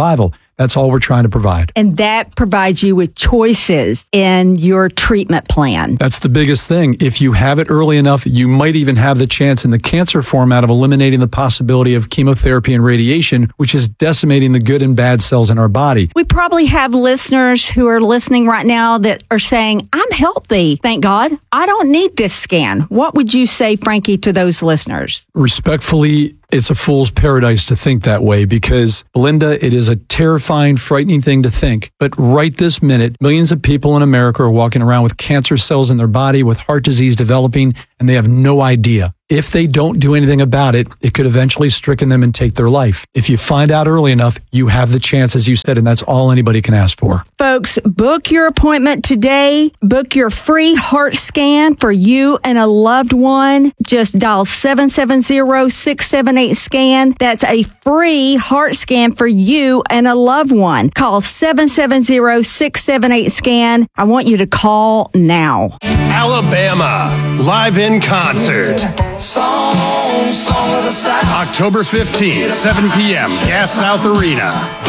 [SPEAKER 8] That's all we're trying to provide.
[SPEAKER 5] And that provides you with choices in your treatment plan.
[SPEAKER 8] That's the biggest thing. If you have it early enough, you might even have the chance in the cancer format of eliminating the possibility of chemotherapy and radiation, which is decimating the good and bad cells in our body.
[SPEAKER 5] We probably have listeners who are listening right now that are saying, I'm healthy, thank God. I don't need this scan. What would you say, Frankie, to those listeners?
[SPEAKER 8] Respectfully, it's a fool's paradise to think that way because, Linda, it is a terrifying, frightening thing to think. But right this minute, millions of people in America are walking around with cancer cells in their body, with heart disease developing, and they have no idea. If they don't do anything about it, it could eventually stricken them and take their life. If you find out early enough, you have the chance, as you said, and that's all anybody can ask for.
[SPEAKER 5] Folks, book your appointment today. Book your free heart scan for you and a loved one. Just dial 770-678-SCAN. That's a free heart scan for you and a loved one. Call 770-678-SCAN. I want you to call now.
[SPEAKER 11] Alabama, live in concert. Song of the South. October 15th, 7 p.m., Gas South Arena.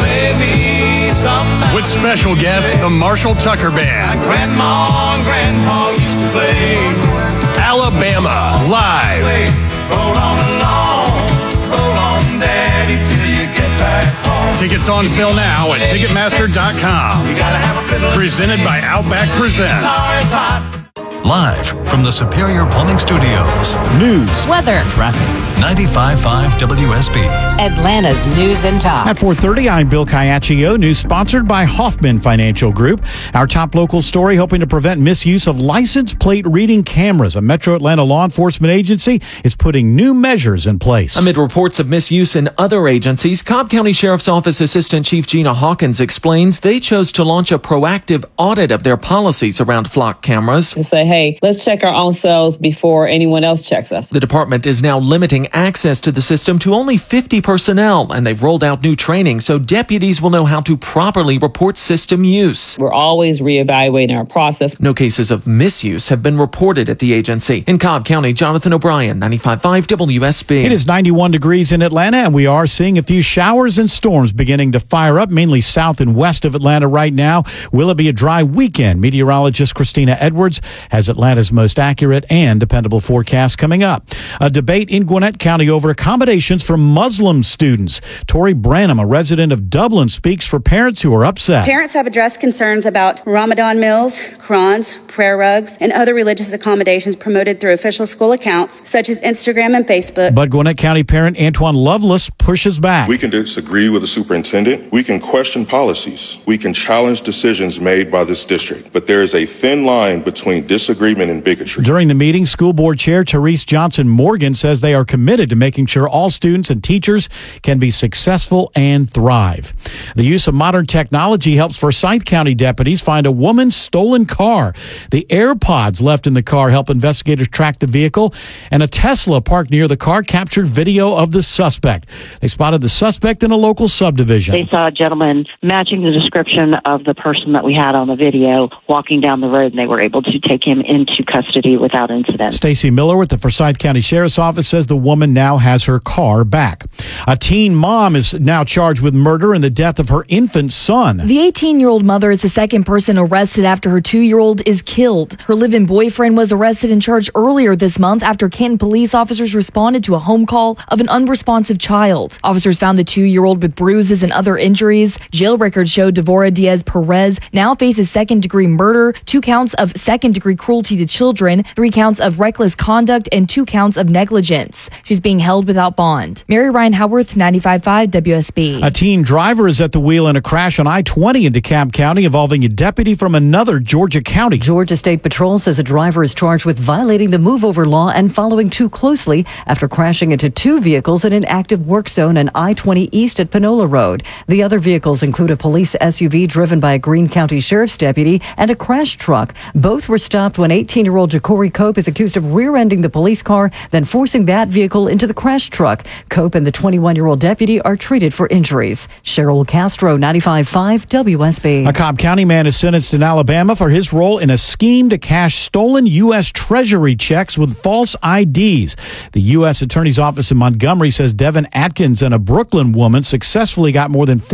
[SPEAKER 11] With special guest, the Marshall Tucker Band. Grandma and Grandpa used to play. Alabama, live. Roll on along, roll on, Daddy, till you get back home. Tickets on sale now at Ticketmaster.com. Presented by Outback Presents.
[SPEAKER 12] Live from the Superior Plumbing Studios.
[SPEAKER 1] News,
[SPEAKER 3] weather,
[SPEAKER 1] traffic.
[SPEAKER 12] 95.5 WSB.
[SPEAKER 6] Atlanta's News and Talk.
[SPEAKER 1] At 4:30, I'm Bill Caiaccio. News sponsored by Hoffman Financial Group. Our top local story, hoping to prevent misuse of license plate reading cameras. A Metro Atlanta law enforcement agency is putting new measures in place.
[SPEAKER 13] Amid reports of misuse in other agencies, Cobb County Sheriff's Office Assistant Chief Gina Hawkins explains they chose to launch a proactive audit of their policies around flock cameras.
[SPEAKER 14] To say, hey, let's check our own selves before anyone else checks us.
[SPEAKER 13] The department is now limiting access to the system to only 50 personnel, and they've rolled out new training so deputies will know how to properly report system use.
[SPEAKER 14] We're always reevaluating our process.
[SPEAKER 13] No cases of misuse have been reported at the agency. In Cobb County, Jonathan O'Brien, 95.5 WSB.
[SPEAKER 1] It is 91 degrees in Atlanta, and we are seeing a few showers and storms beginning to fire up, mainly south and west of Atlanta right now. Will it be a dry weekend? Meteorologist Christina Edwards has Atlanta's most accurate and dependable forecast coming up. A debate in Gwinnett County over accommodations for Muslim students. Tori Branham, a resident of Dublin, speaks for parents who are upset.
[SPEAKER 15] Parents have addressed concerns about Ramadan meals, Qurans, prayer rugs, and other religious accommodations promoted through official school accounts such as Instagram and Facebook.
[SPEAKER 1] But Gwinnett County parent Antoine Lovelace pushes back.
[SPEAKER 17] We can disagree with the superintendent. We can question policies. We can challenge decisions made by this district. But there is a thin line between disagreement and bigotry.
[SPEAKER 1] During the meeting, School Board Chair Therese Johnson Morgan says they are committed to making sure all students and teachers can be successful and thrive. The use of modern technology helps Forsyth County deputies find a woman's stolen car. The AirPods left in the car help investigators track the vehicle, and a Tesla parked near the car captured video of the suspect. They spotted the suspect in a local subdivision.
[SPEAKER 27] They saw a gentleman matching the description of the person that we had on the video walking down the road, and they were able to take him into custody without incident.
[SPEAKER 1] Stacy Miller with the Forsyth County Sheriff's Office says the woman now has her car back. A teen mom is now charged with murder in the death of her infant son.
[SPEAKER 28] The 18-year-old mother is the second person arrested after her 2-year-old is killed. Her live-in boyfriend was arrested and charged earlier this month after Canton police officers responded to a home call of an unresponsive child. Officers found the 2-year-old with bruises and other injuries. Jail records show Devora Diaz Perez now faces second-degree murder, 2 counts of second-degree cruelty to children, 3 counts of reckless conduct, and 2 counts of negligence. She's being held without bond. Mary Ryan Howarth, 95.5 WSB.
[SPEAKER 1] A teen driver is at the wheel in a crash on I-20 in DeKalb County involving a deputy from another Georgia county.
[SPEAKER 29] Georgia State Patrol says a driver is charged with violating the move-over law and following too closely after crashing into 2 vehicles in an active work zone on I-20 East at Panola Road. The other vehicles include a police SUV driven by a Greene County Sheriff's deputy and a crash truck. Both were stopped stopped when 18-year-old Ja'Cory Cope is accused of rear-ending the police car, then forcing that vehicle into the crash truck. Cope and the 21-year-old deputy are treated for injuries. Cheryl Castro, 95.5 WSB.
[SPEAKER 2] A Cobb County man is sentenced in Alabama for his role in a scheme to cash stolen U.S. Treasury checks with false IDs. The U.S. Attorney's Office in Montgomery says Devin Atkins and a Brooklyn woman successfully got more than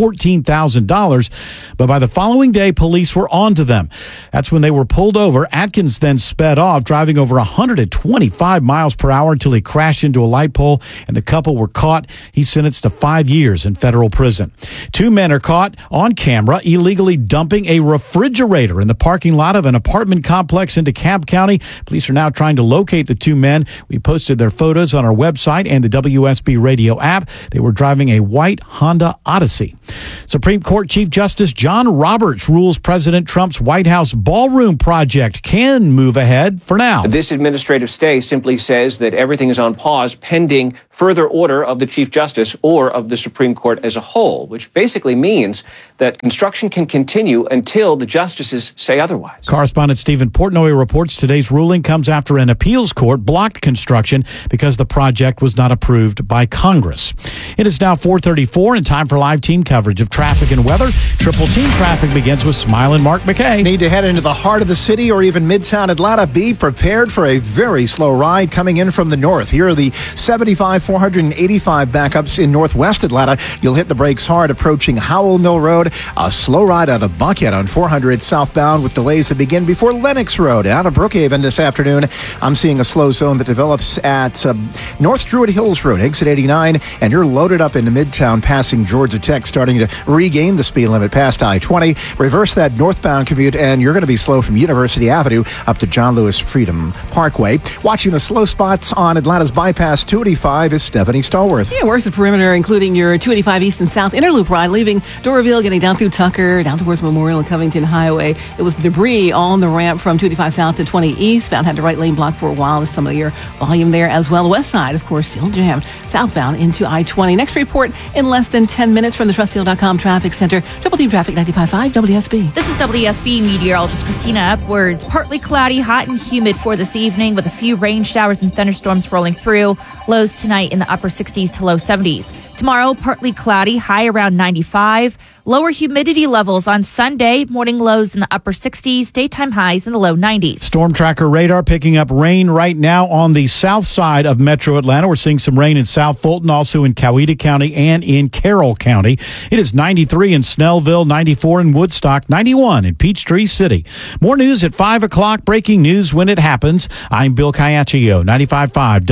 [SPEAKER 2] $14,000, but by the following day, police were on to them. That's when they were pulled over. Atkins then sped off, driving over 125 miles per hour until he crashed into a light pole, and the couple were caught. He's sentenced to 5 years in federal prison. 2 men are caught on camera illegally dumping a refrigerator in the parking lot of an apartment complex in DeKalb County. Police are now trying to locate the 2 men. We posted their photos on our website and the WSB radio app. They were driving a white Honda Odyssey. Supreme Court Chief Justice John Roberts rules President Trump's White House ballroom project can move ahead for now.
[SPEAKER 4] This administrative stay simply says that everything is on pause pending further order of the Chief Justice or of the Supreme Court as a whole, which basically means that construction can continue until the justices say otherwise.
[SPEAKER 2] Correspondent Stephen Portnoy reports today's ruling comes after an appeals court blocked construction because the project was not approved by Congress. It is now 4:34 and time for live team coverage of traffic and weather. Triple Team Traffic begins with Smile and Mark McKay.
[SPEAKER 1] Need to head into the heart of the city or even Midtown Atlanta? Be prepared for a very slow ride coming in from the north. Here are the 75, 485 backups in northwest Atlanta. You'll hit the brakes hard approaching Howell Mill Road. A slow ride out of Buckhead on 400 southbound with delays that begin before Lenox Road. Out of Brookhaven this afternoon, I'm seeing a slow zone that develops at North Druid Hills Road, exit 89, and you're loaded up into Midtown passing Georgia Tech, starting to regain the speed limit past I-20. Reverse that northbound commute, and you're going to be slow from University Avenue up to John Lewis Freedom Parkway. Watching the slow spots on Atlanta's bypass 285 is Stephanie Stallworth.
[SPEAKER 16] Yeah, works the perimeter, including your 285 East and South Interloop ride, leaving Doraville, getting down through Tucker, down towards Memorial and Covington Highway. It was debris on the ramp from 285 South to 20 Eastbound. Had the right lane blocked for a while. There's some of your volume there as well. The west side, of course, still jammed southbound into I-20. Next report in less than 10 minutes from the TrustDeal.com Traffic Center. Triple Team Traffic 95.5 WSB.
[SPEAKER 7] This is WSB meteorologist Christina Upwards. Partly cloudy, hot and humid for this evening with a few rain showers and thunderstorms rolling through. Lows tonight in the upper 60s to low 70s. Tomorrow, partly cloudy, high around 95. Lower humidity levels on Sunday, morning lows in the upper 60s, daytime highs in the low 90s.
[SPEAKER 2] Storm tracker radar picking up rain right now on the south side of Metro Atlanta. We're seeing some rain in South Fulton, also in Coweta County and in Carroll County. It is 93 in Snellville, 94 in Woodstock, 91 in Peachtree City. More news at 5 o'clock. Breaking news when it happens. I'm Bill Caiaccio, 95.5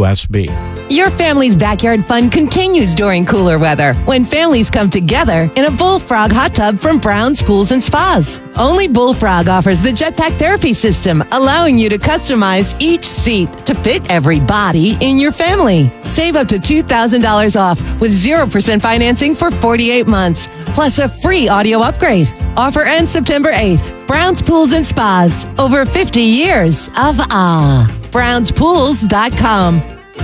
[SPEAKER 2] WSB.
[SPEAKER 9] Your family's backyard fun continues during cooler weather when families come together in a Bullfrog hot tub from Brown's Pools and Spas. Only Bullfrog offers the Jetpack Therapy System, allowing you to customize each seat to fit every body in your family. Save up to $2,000 off with 0% financing for 48 months, plus a free audio upgrade. Offer ends September 8th. Brown's Pools and Spas. Over 50 years of BrownsPools.com.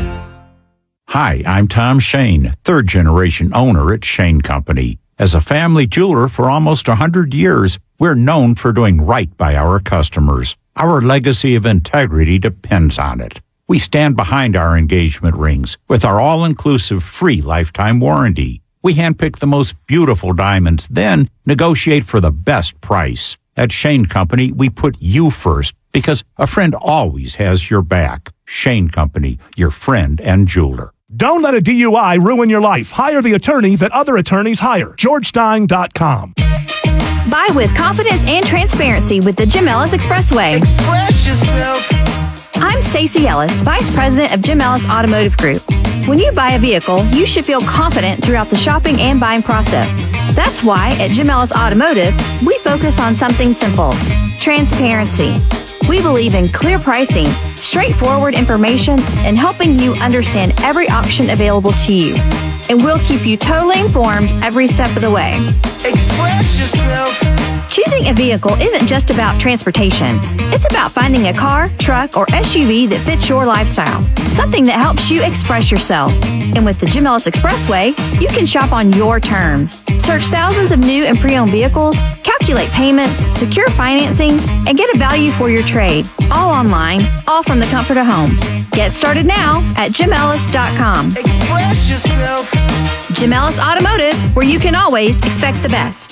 [SPEAKER 10] Hi, I'm Tom Shane, third-generation owner at Shane Company. As a family jeweler for almost 100 years, we're known for doing right by our customers. Our legacy of integrity depends on it. We stand behind our engagement rings with our all-inclusive free lifetime warranty. We handpick the most beautiful diamonds, then negotiate for the best price. At Shane Company, we put you first because a friend always has your back. Shane Company, your friend and jeweler.
[SPEAKER 18] Don't let a DUI ruin your life. Hire the attorney that other attorneys hire. GeorgeStein.com.
[SPEAKER 20] Buy with confidence and transparency with the Jim Ellis Expressway.
[SPEAKER 21] Express yourself.
[SPEAKER 20] I'm Stacey Ellis, Vice President of Jim Ellis Automotive Group. When you buy a vehicle, you should feel confident throughout the shopping and buying process. That's why at Jim Ellis Automotive, we focus on something simple: transparency. We believe in clear pricing, straightforward information, and helping you understand every option available to you. And we'll keep you totally informed every step of the way.
[SPEAKER 21] Express yourself.
[SPEAKER 20] Choosing a vehicle isn't just about transportation. It's about finding a car, truck, or SUV that fits your lifestyle. Something that helps you express yourself. And with the Jim Ellis Expressway, you can shop on your terms. Search thousands of new and pre-owned vehicles, calculate calculate payments, secure financing, and get a value for your trade. All online, all from the comfort of home. Get started now at JimEllis.com.
[SPEAKER 21] Express yourself.
[SPEAKER 20] Jim Ellis Automotive, where you can always expect the best.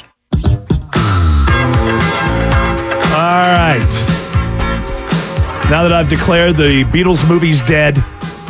[SPEAKER 18] All right. Now that I've declared the Beatles movie's dead,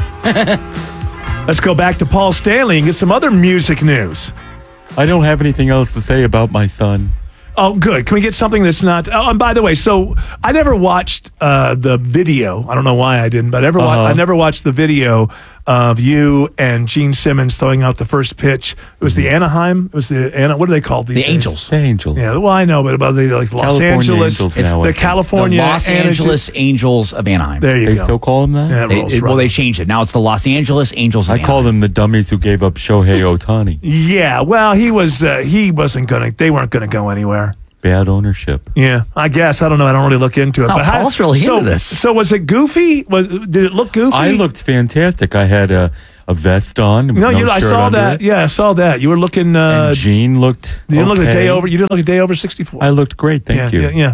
[SPEAKER 18] let's go back to Paul Stanley and get some other music news.
[SPEAKER 5] I don't have anything else to say about my son.
[SPEAKER 18] Oh, good. Can we get something that's not... Oh, and by the way, so I never watched the video. I don't know why I didn't, but I never watched the video of you and Gene Simmons throwing out the first pitch. It was the Anaheim. It was the... What are they called these days?
[SPEAKER 8] Angels.
[SPEAKER 5] The Angels.
[SPEAKER 18] Yeah, well, I know, but about the Los
[SPEAKER 5] California
[SPEAKER 18] Angeles...
[SPEAKER 5] Angels
[SPEAKER 18] It's
[SPEAKER 5] now,
[SPEAKER 18] the California...
[SPEAKER 8] The Los Angeles Angels of Anaheim.
[SPEAKER 18] There you
[SPEAKER 5] They
[SPEAKER 18] go.
[SPEAKER 5] still call them that?
[SPEAKER 18] Yeah, rolls right.
[SPEAKER 8] They changed it. Now it's the Los Angeles Angels of
[SPEAKER 5] I
[SPEAKER 8] Anaheim.
[SPEAKER 5] call them the dummies who gave up Shohei Ohtani.
[SPEAKER 18] Yeah, well, he wasn't going to... They weren't going to go anywhere.
[SPEAKER 5] Bad ownership.
[SPEAKER 18] Yeah, I guess. I don't know. I don't really look into it.
[SPEAKER 8] Oh, Paul's really into this.
[SPEAKER 18] So was it goofy? Did it look goofy?
[SPEAKER 5] I looked fantastic. I had a vest on. With
[SPEAKER 18] I
[SPEAKER 5] shirt
[SPEAKER 18] saw
[SPEAKER 5] under
[SPEAKER 18] that.
[SPEAKER 5] it.
[SPEAKER 18] Yeah, I saw that. You were looking...
[SPEAKER 5] And Gene looked
[SPEAKER 18] You didn't look a
[SPEAKER 5] okay.
[SPEAKER 18] day over. You didn't look a day over 64.
[SPEAKER 5] I looked great. Thank you.
[SPEAKER 18] Yeah.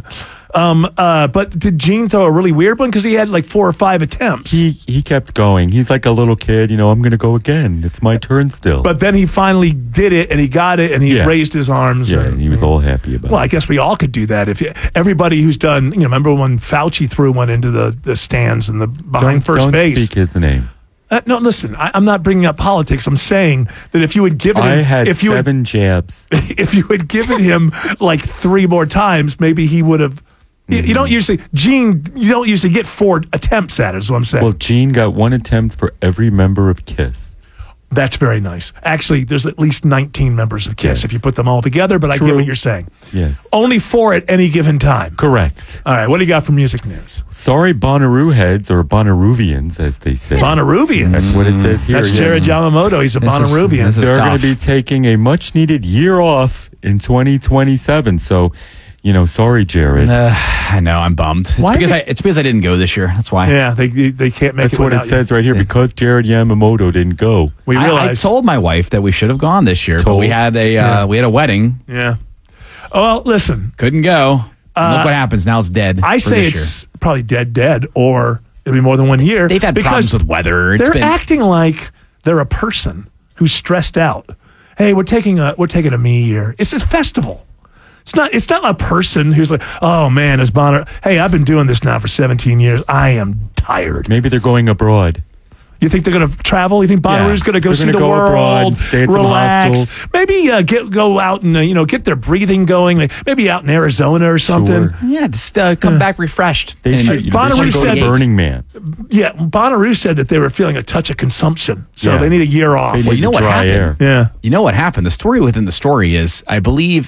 [SPEAKER 18] But did Gene throw a really weird one? Because he had like 4 or 5 attempts.
[SPEAKER 5] He kept going. He's like a little kid. I'm going to go again. It's my turn still.
[SPEAKER 18] But then he finally did it, and he got it, and he raised his arms.
[SPEAKER 5] Yeah,
[SPEAKER 18] and
[SPEAKER 5] and he was all happy about
[SPEAKER 18] Well,
[SPEAKER 5] it.
[SPEAKER 18] I guess we all could do that. If everybody who's done, remember when Fauci threw one into the stands and behind first
[SPEAKER 5] don't
[SPEAKER 18] base?
[SPEAKER 5] Speak his name.
[SPEAKER 18] No, listen. I'm not bringing up politics. I'm saying that if you had given him,
[SPEAKER 5] I had 7 jabs.
[SPEAKER 18] If you had given him like 3 more times, maybe he would have. You don't usually, Gene. You don't usually get 4 attempts at it. Is what I'm saying.
[SPEAKER 5] Well, Gene got 1 attempt for every member of KISS.
[SPEAKER 18] That's very nice. Actually, there's at least 19 members of KISS if you put them all together. But I get what you're saying.
[SPEAKER 5] Yes.
[SPEAKER 18] Only 4 at any given time.
[SPEAKER 5] Correct.
[SPEAKER 18] All right. What do you got for music news?
[SPEAKER 5] Sorry, Bonnaroo heads, or Bonnaruvians, as they say.
[SPEAKER 18] Bonnaruvians.
[SPEAKER 5] That's what it says here.
[SPEAKER 18] That's Jared Yamamoto. He's a Bonnaruvian.
[SPEAKER 5] They're going to be taking a much-needed year off in 2027. So, sorry, Jared.
[SPEAKER 8] I know. I'm bummed. It's because I didn't go this year. That's why.
[SPEAKER 18] Yeah, they can't make
[SPEAKER 5] That's
[SPEAKER 18] it.
[SPEAKER 5] what it
[SPEAKER 18] without
[SPEAKER 5] says
[SPEAKER 18] you.
[SPEAKER 5] right here. Because Jared Yamamoto didn't go.
[SPEAKER 18] We
[SPEAKER 8] I
[SPEAKER 18] realize.
[SPEAKER 8] told my wife that we should have gone this year, but we had a wedding.
[SPEAKER 18] Yeah. Oh, well, listen.
[SPEAKER 8] Couldn't go. Look what happens. Now it's dead.
[SPEAKER 18] I say it's probably dead, or it'll be more than 1 year.
[SPEAKER 8] They've had problems with weather.
[SPEAKER 18] They're acting like they're a person who's stressed out. Hey, we're taking a me year. It's a festival. It's not a person who's like, oh man, is Bonner. Hey, I've been doing this now for 17 years. I am tired.
[SPEAKER 5] Maybe they're going abroad.
[SPEAKER 18] You think they're going to travel? You think Bonnaroo's going to go see the world,
[SPEAKER 5] abroad, stay at
[SPEAKER 18] relax,
[SPEAKER 5] some hostels.
[SPEAKER 18] maybe go out and get their breathing going? Maybe out in Arizona or something.
[SPEAKER 5] Sure.
[SPEAKER 8] Yeah, just come back refreshed.
[SPEAKER 5] They should
[SPEAKER 18] Bonnaroo
[SPEAKER 5] go
[SPEAKER 18] said
[SPEAKER 5] to Burning Man.
[SPEAKER 18] Yeah, Bonnaroo said that they were feeling a touch of consumption, so
[SPEAKER 5] Yeah.
[SPEAKER 18] they need a year off.
[SPEAKER 5] They need
[SPEAKER 8] Well, you know what
[SPEAKER 5] dry
[SPEAKER 8] happened?
[SPEAKER 5] air.
[SPEAKER 18] Yeah.
[SPEAKER 8] You know what happened? The story within the story is, I believe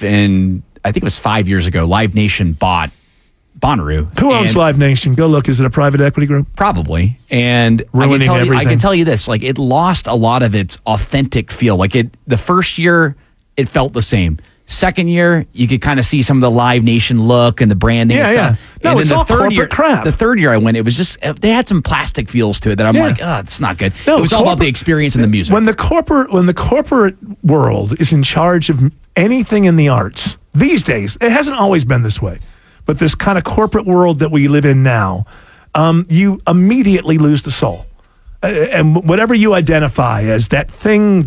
[SPEAKER 8] I think it was 5 years ago, Live Nation bought Bonnaroo.
[SPEAKER 18] Who owns Live Nation? Go look. Is it a private equity group?
[SPEAKER 8] Probably. And
[SPEAKER 18] Ruining
[SPEAKER 8] I
[SPEAKER 18] everything.
[SPEAKER 8] can tell you this, like, it lost a lot of its authentic feel. Like, the first year, it felt the same. Second year, you could kind of see some of the Live Nation look and the branding and stuff.
[SPEAKER 18] No,
[SPEAKER 8] and
[SPEAKER 18] it's
[SPEAKER 8] then
[SPEAKER 18] all corporate
[SPEAKER 8] year,
[SPEAKER 18] crap.
[SPEAKER 8] The third year I went, it was just, they had some plastic feels to it that I'm like, it's not good.
[SPEAKER 18] No,
[SPEAKER 8] it was all about the experience and the music.
[SPEAKER 18] When the corporate world is in charge of anything in the arts these days, it hasn't always been this way, but this kind of corporate world that we live in now, you immediately lose the soul. And whatever you identify as that thing,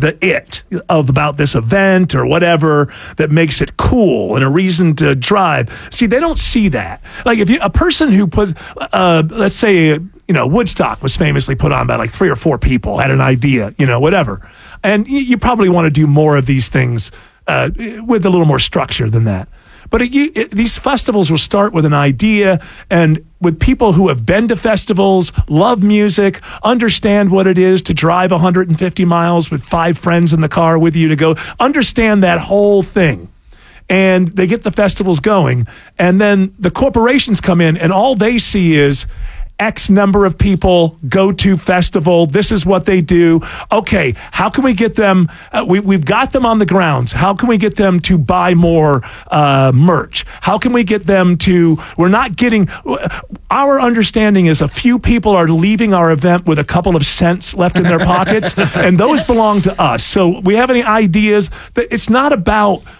[SPEAKER 18] about this event or whatever that makes it cool and a reason to drive. See, they don't see that. Like if a person who put, let's say, Woodstock was famously put on by like 3 or 4 people, had an idea, whatever. And you probably want to do more of these things with a little more structure than that. But these festivals will start with an idea, and with people who have been to festivals, love music, understand what it is to drive 150 miles with 5 friends in the car with you to go, understand that whole thing. And they get the festivals going, and then the corporations come in, and all they see is X number of people go to festival. This is what they do. Okay, how can we get them? We've got them on the grounds. How can we get them to buy more merch? How can we get them to? We're not getting. Our understanding is a few people are leaving our event with a couple of cents left in their pockets, and those belong to us. So we have any ideas that it's not about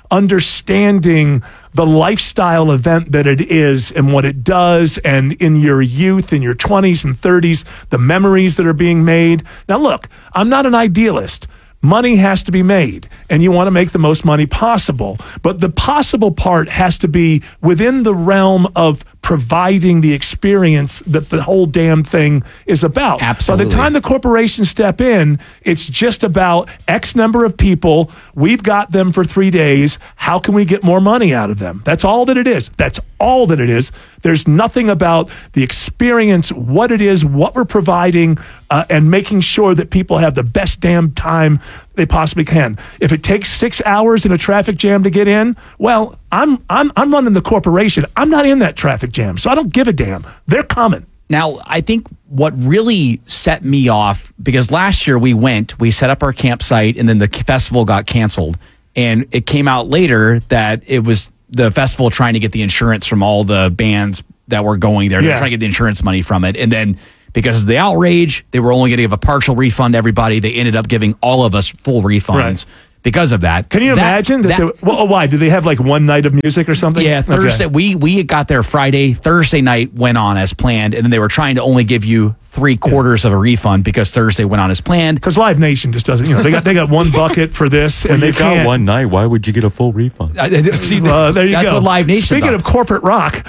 [SPEAKER 18] understanding the lifestyle event that it is and what it does, and in your youth, in your 20s and 30s, the memories that are being made. Now, look, I'm not an idealist. Money has to be made, and you want to make the most money possible. But the possible part has to be within the realm of providing the experience that the whole damn thing is about.
[SPEAKER 8] Absolutely.
[SPEAKER 18] By the time the corporations step in, it's just about X number of people. We've got them for 3 days. How can we get more money out of them? That's all that it is. That's all that it is. There's nothing about the experience, what it is, what we're providing, and making sure that people have the best damn time they possibly can. If it takes 6 hours in a traffic jam to get in, well, I'm running the corporation. I'm not in that traffic jam, so I don't give a damn. They're coming.
[SPEAKER 8] Now, I think what really set me off, because last year we set up our campsite, and then the festival got canceled. And it came out later that it was the festival trying to get the insurance from all the bands that were going there. They're trying to get the insurance money from it. And then because of the outrage, they were only going to give a partial refund to everybody. They ended up giving all of us full refunds. Because of that.
[SPEAKER 18] Can you imagine? Why? Do they have like one night of music or something?
[SPEAKER 8] Yeah, Thursday. Okay. We got there Friday. Thursday night went on as planned, and then they were trying to only give you 3/4 of a refund because Thursday went on as planned.
[SPEAKER 18] Because Live Nation just doesn't. They got one bucket for this, and they
[SPEAKER 5] got one night. Why would you get a full refund?
[SPEAKER 18] See, there you
[SPEAKER 8] that's
[SPEAKER 18] go.
[SPEAKER 8] What Live Nation.
[SPEAKER 18] Speaking of corporate rock,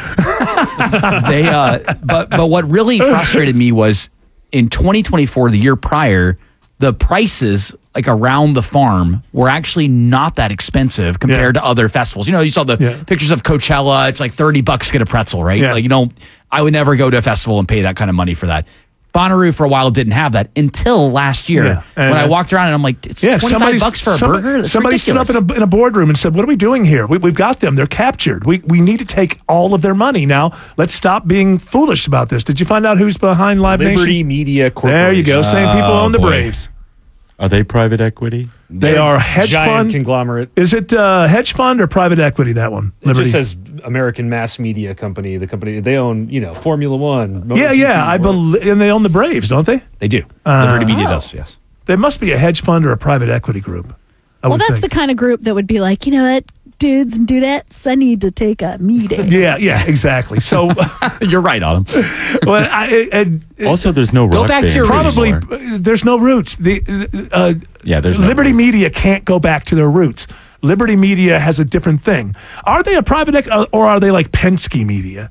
[SPEAKER 8] but what really frustrated me was in 2024, the year prior, the prices like around the farm were actually not that expensive compared to other festivals. You saw the pictures of Coachella. It's like $30 to get a pretzel, right?
[SPEAKER 18] Yeah.
[SPEAKER 8] Like, I would never go to a festival and pay that kind of money for that. Bonnaroo for a while didn't have that until last year when I walked around and I'm like, it's $25 for a burger? That's
[SPEAKER 18] somebody
[SPEAKER 8] ridiculous.
[SPEAKER 18] stood up in a boardroom and said, what are we doing here? We've got them. They're captured. We need to take all of their money. Now, let's stop being foolish about this. Did you find out who's behind Live Nation?
[SPEAKER 3] Liberty Media Corporation.
[SPEAKER 18] There you go. Same people own the Braves.
[SPEAKER 5] Are they private equity?
[SPEAKER 18] They are hedge
[SPEAKER 3] giant
[SPEAKER 18] fund
[SPEAKER 3] conglomerate.
[SPEAKER 18] Is it hedge fund or private equity? That one, Liberty.
[SPEAKER 3] It just says American Mass Media Company. The company they own, Formula One.
[SPEAKER 18] I believe, and they own the Braves, don't they?
[SPEAKER 8] They do. Liberty Media does. Yes.
[SPEAKER 18] They must be a hedge fund or a private equity group.
[SPEAKER 11] Well, that's the kind of group that would be like, you know what, dudes and dudettes, I need to take a meeting.
[SPEAKER 18] Yeah, exactly. So
[SPEAKER 8] you're right, Autumn.
[SPEAKER 18] Well,
[SPEAKER 5] also, there's no
[SPEAKER 8] go
[SPEAKER 5] rock
[SPEAKER 8] back to your
[SPEAKER 5] band
[SPEAKER 18] probably
[SPEAKER 5] anymore.
[SPEAKER 18] There's no roots.
[SPEAKER 5] There's no
[SPEAKER 18] Liberty
[SPEAKER 5] roots.
[SPEAKER 18] Media can't go back to their roots. Liberty Media has a different thing. Are they a private or are they like Penske Media?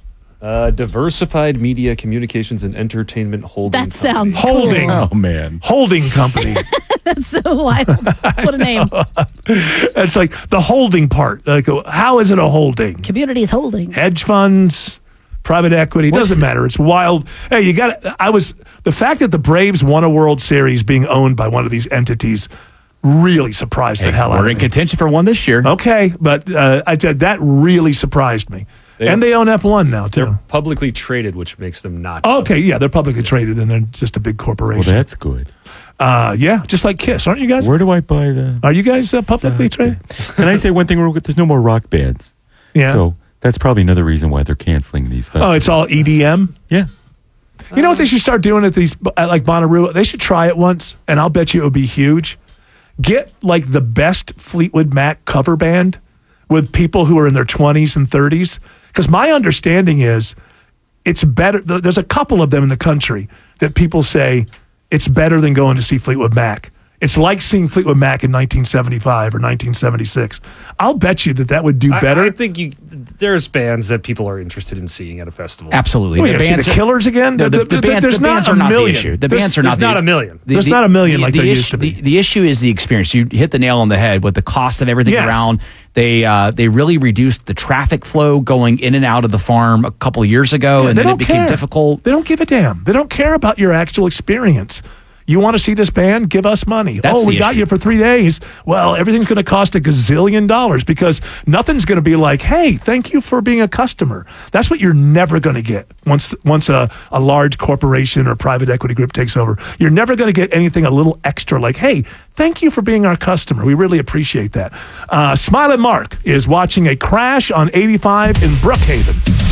[SPEAKER 3] Diversified Media Communications and Entertainment Holding.
[SPEAKER 11] That sounds
[SPEAKER 18] Holding.
[SPEAKER 11] cool.
[SPEAKER 5] Oh man,
[SPEAKER 18] holding company.
[SPEAKER 11] That's so wild. What a name.
[SPEAKER 18] It's like the holding part. Like, how is it a holding?
[SPEAKER 11] Communities holding.
[SPEAKER 18] Hedge funds, private equity, doesn't matter. It's wild. Hey, the fact that the Braves won a World Series being owned by one of these entities really surprised the hell out of me.
[SPEAKER 8] We're in contention for one this year.
[SPEAKER 18] Okay, but that really surprised me. And they own F1 now, too.
[SPEAKER 3] They're publicly traded, which makes them not.
[SPEAKER 18] Okay, yeah, they're publicly traded, and they're just a big corporation.
[SPEAKER 5] Well, that's good.
[SPEAKER 18] Yeah, just like Kiss, aren't you guys?
[SPEAKER 5] Where do I buy that?
[SPEAKER 18] Are you guys publicly traded?
[SPEAKER 5] Can I say one thing real quick? There's no more rock bands.
[SPEAKER 18] Yeah.
[SPEAKER 5] So that's probably another reason why they're canceling these festivals.
[SPEAKER 18] Oh, it's all EDM?
[SPEAKER 5] Yeah.
[SPEAKER 18] You know what they should start doing at like Bonnaroo? They should try it once, and I'll bet you it would be huge. Get like the best Fleetwood Mac cover band with people who are in their 20s and 30s. Because my understanding is it's better. There's a couple of them in the country that people say it's better than going to see Fleetwood Mac. It's like seeing Fleetwood Mac in 1975 or 1976. I'll bet you that would do better.
[SPEAKER 3] I think there's bands that people are interested in seeing at a festival.
[SPEAKER 8] Absolutely.
[SPEAKER 18] Well, see the Killers again?
[SPEAKER 8] No, the bands are not the issue. The bands are not
[SPEAKER 3] a million.
[SPEAKER 18] There's not a million like there used to be.
[SPEAKER 8] The issue is the experience. You hit the nail on the head with the cost of everything around. They really reduced the traffic flow going in and out of the farm a couple of years ago, and then it became difficult.
[SPEAKER 18] They don't give a damn. They don't care about your actual experience. You want to see this band? Give us money. We got you for 3 days. Well, everything's going to cost $1 gazillion because nothing's going to be like, hey, thank you for being a customer. That's what you're never going to get once a large corporation or private equity group takes over. You're never going to get anything a little extra like, hey, thank you for being our customer. We really appreciate that. Smiling Mark is watching a crash on 85 in Brookhaven.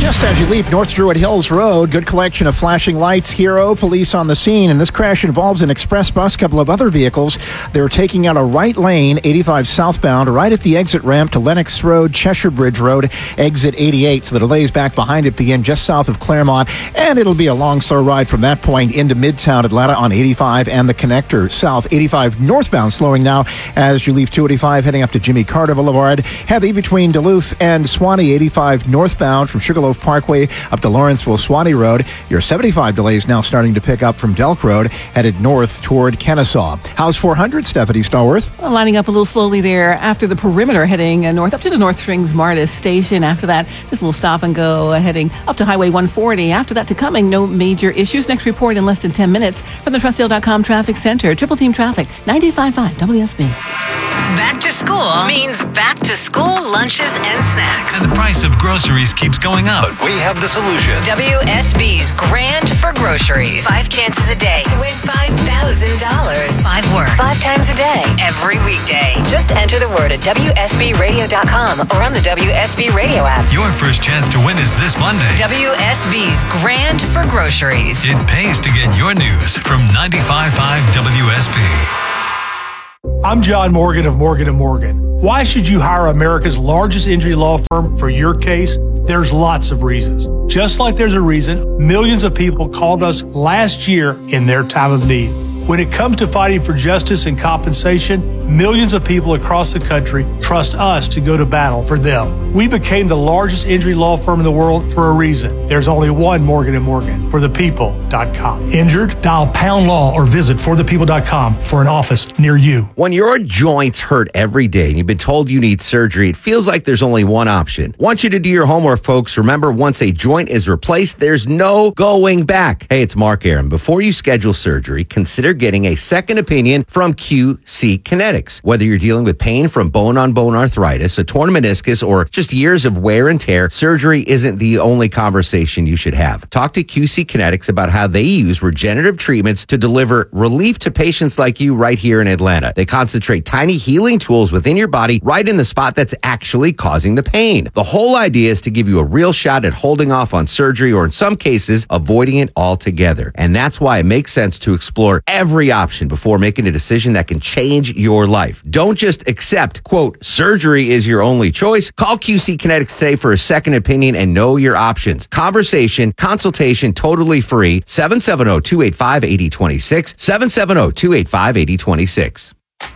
[SPEAKER 1] Just as you leave North Druid Hills Road, good collection of flashing lights, Hero, police on the scene, and this crash involves an express bus, a couple of other vehicles. They're taking out a right lane, 85 southbound, right at the exit ramp to Lennox Road, Cheshire Bridge Road, exit 88. So the delays back behind it begin just south of Claremont, and it'll be a long, slow ride from that point into Midtown Atlanta on 85 and the connector south. 85 northbound slowing now as you leave 285 heading up to Jimmy Carter Boulevard. Heavy between Duluth and Swanee, 85 northbound from Sugarloaf Parkway up to Lawrenceville Swanee Road. Your 75 delays now starting to pick up from Delk Road, headed north toward Kennesaw. How's 400, Stephanie Stallworth?
[SPEAKER 16] Well, lining up a little slowly there after the perimeter, heading north up to the North Springs Martis Station. After that, just a little stop and go heading up to Highway 140. After that to Cumming, no major issues. Next report in less than 10 minutes from the Trustdale.com Traffic Center. Triple Team Traffic, 95.5 WSB.
[SPEAKER 6] Back to school means back to school lunches and snacks.
[SPEAKER 12] And the price of groceries keeps going up. But we have the solution.
[SPEAKER 6] WSB's Grand for Groceries. 5 chances a day to win $5,000. 5 words. 5 times a day. Every weekday. Just enter the word at WSBradio.com or on the WSB Radio app.
[SPEAKER 12] Your first chance to win is this Monday.
[SPEAKER 6] WSB's Grand for Groceries.
[SPEAKER 12] It pays to get your news from 95.5 WSB.
[SPEAKER 18] I'm John Morgan of Morgan & Morgan. Why should you hire America's largest injury law firm for your case? There's lots of reasons. Just like there's a reason millions of people called us last year in their time of need. When it comes to fighting for justice and compensation, millions of people across the country trust us to go to battle for them. We became the largest injury law firm in the world for a reason. There's only one Morgan & Morgan, forthepeople.com. Injured? Dial pound law or visit forthepeople.com for an office near you.
[SPEAKER 14] When your joints hurt every day and you've been told you need surgery, it feels like there's only one option. Want you to do your homework, folks. Remember, once a joint is replaced, there's no going back. Hey, it's Mark Aaron. Before you schedule surgery, consider getting a second opinion from QC Kinetics. Whether you're dealing with pain from bone-on-bone arthritis, a torn meniscus, or just years of wear and tear, surgery isn't the only conversation you should have. Talk to QC Kinetics about how they use regenerative treatments to deliver relief to patients like you right here in Atlanta. They concentrate tiny healing tools within your body right in the spot that's actually causing the pain. The whole idea is to give you a real shot at holding off on surgery, or in some cases, avoiding it altogether. And that's why it makes sense to explore every option before making a decision that can change your life. Don't just accept, quote, surgery is your only choice. Call QC Kinetics today for a second opinion and know your options. Conversation, consultation, totally free. 770-285-8026. 770-285-8026.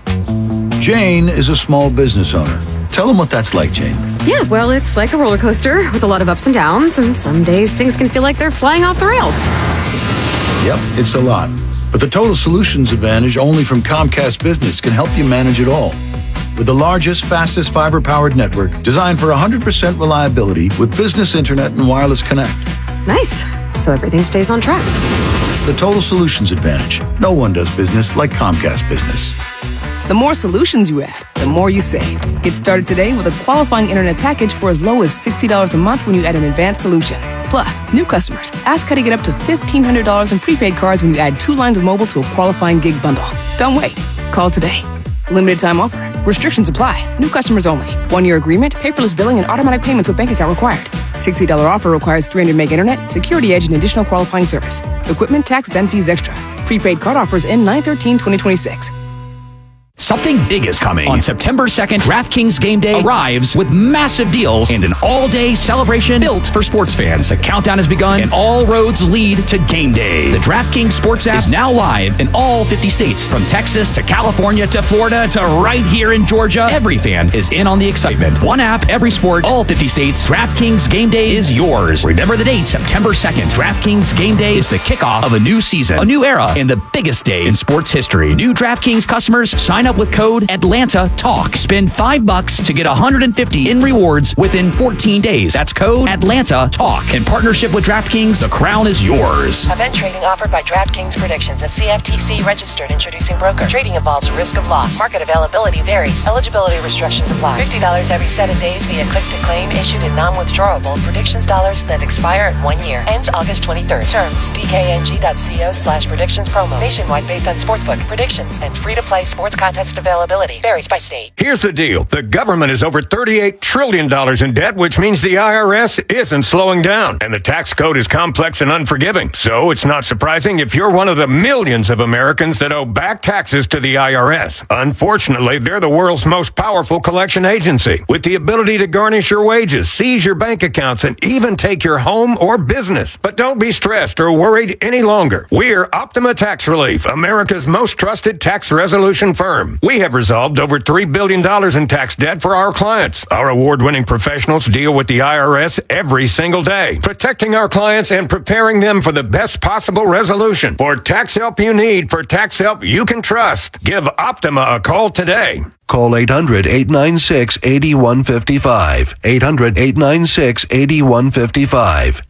[SPEAKER 19] Jane is a small business owner. Tell them what that's like, Jane.
[SPEAKER 22] Yeah, well, it's like a roller coaster with a lot of ups and downs, and some days things can feel like they're flying off the rails.
[SPEAKER 19] Yep, it's a lot. But the Total Solutions Advantage only from Comcast Business can help you manage it all. With the largest, fastest fiber-powered network designed for 100% reliability with business internet and wireless connect.
[SPEAKER 22] Nice. So everything stays on track.
[SPEAKER 19] The Total Solutions Advantage. No one does business like Comcast Business.
[SPEAKER 23] The more solutions you add, the more you save. Get started today with a qualifying internet package for as low as $60 a month when you add an advanced solution. Plus, new customers, ask how to get up to $1,500 in prepaid cards when you add 2 lines of mobile to a qualifying gig bundle. Don't wait. Call today. Limited time offer. Restrictions apply. New customers only. 1-year agreement, paperless billing, and automatic payments with bank account required. $60 offer requires 300 meg internet, security edge, and additional qualifying service. Equipment, taxes, and fees extra. Prepaid card offers end 9/13/2026.
[SPEAKER 8] Something big is coming. On September 2nd, DraftKings Game Day arrives with massive deals and an all-day celebration built for sports fans. The countdown has begun and all roads lead to Game Day. The DraftKings Sports app is now live in all 50 states, from Texas to California to Florida to right here in Georgia. Every fan is in on the excitement. One app, every sport, all 50 states. DraftKings Game Day is yours. Remember the date, September 2nd. DraftKings Game Day is the kickoff of a new season, a new era, and the biggest day in sports history. New DraftKings customers sign up with code ATLANTA-TALK. Spend $5 to get $150 in rewards within 14 days. That's code ATLANTA-TALK. In partnership with DraftKings, the crown is yours.
[SPEAKER 24] Event trading offered by DraftKings Predictions, a CFTC registered introducing broker. Trading involves risk of loss. Market availability varies. Eligibility restrictions apply. $50 every 7 days via click to claim, issued in non-withdrawable predictions dollars that expire in 1 year. Ends August 23rd. Terms dkng.co/predictions promo. Nationwide based on sportsbook predictions and free to play sports content Test availability varies by state.
[SPEAKER 4] Here's the deal. The government is over $38 trillion in debt, which means the IRS isn't slowing down. And the tax code is complex and unforgiving. So it's not surprising if you're one of the millions of Americans that owe back taxes to the IRS. Unfortunately, they're the world's most powerful collection agency, with the ability to garnish your wages, seize your bank accounts, and even take your home or business. But don't be stressed or worried any longer. We're Optima Tax Relief, America's most trusted tax resolution firm. We have resolved over $3 billion in tax debt for our clients. Our award-winning professionals deal with the IRS every single day, protecting our clients and preparing them for the best possible resolution. For tax help you need, for tax help you can trust, give Optima a call today.
[SPEAKER 13] Call 800-896-8155. 800-896-8155.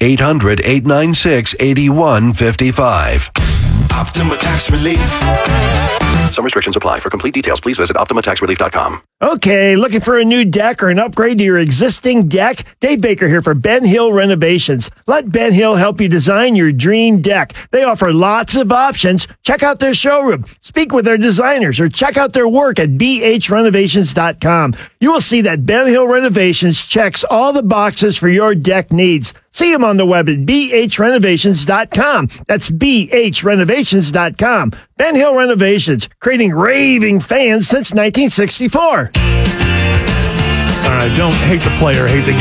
[SPEAKER 13] 800-896-8155.
[SPEAKER 21] Optima Tax Relief.
[SPEAKER 15] Some restrictions apply. For complete details, please visit OptimaTaxRelief.com.
[SPEAKER 17] Okay, looking for a new deck or an upgrade to your existing deck? Dave Baker here for Ben Hill Renovations. Let Ben Hill help you design your dream deck. They offer lots of options. Check out their showroom, speak with their designers, or check out their work at bhrenovations.com. You will see that Ben Hill Renovations checks all the boxes for your deck needs. See them on the web at bhrenovations.com. That's bhrenovations.com. Ben Hill Renovations, creating raving fans since 1964.
[SPEAKER 18] All right, don't hate the player, hate the game.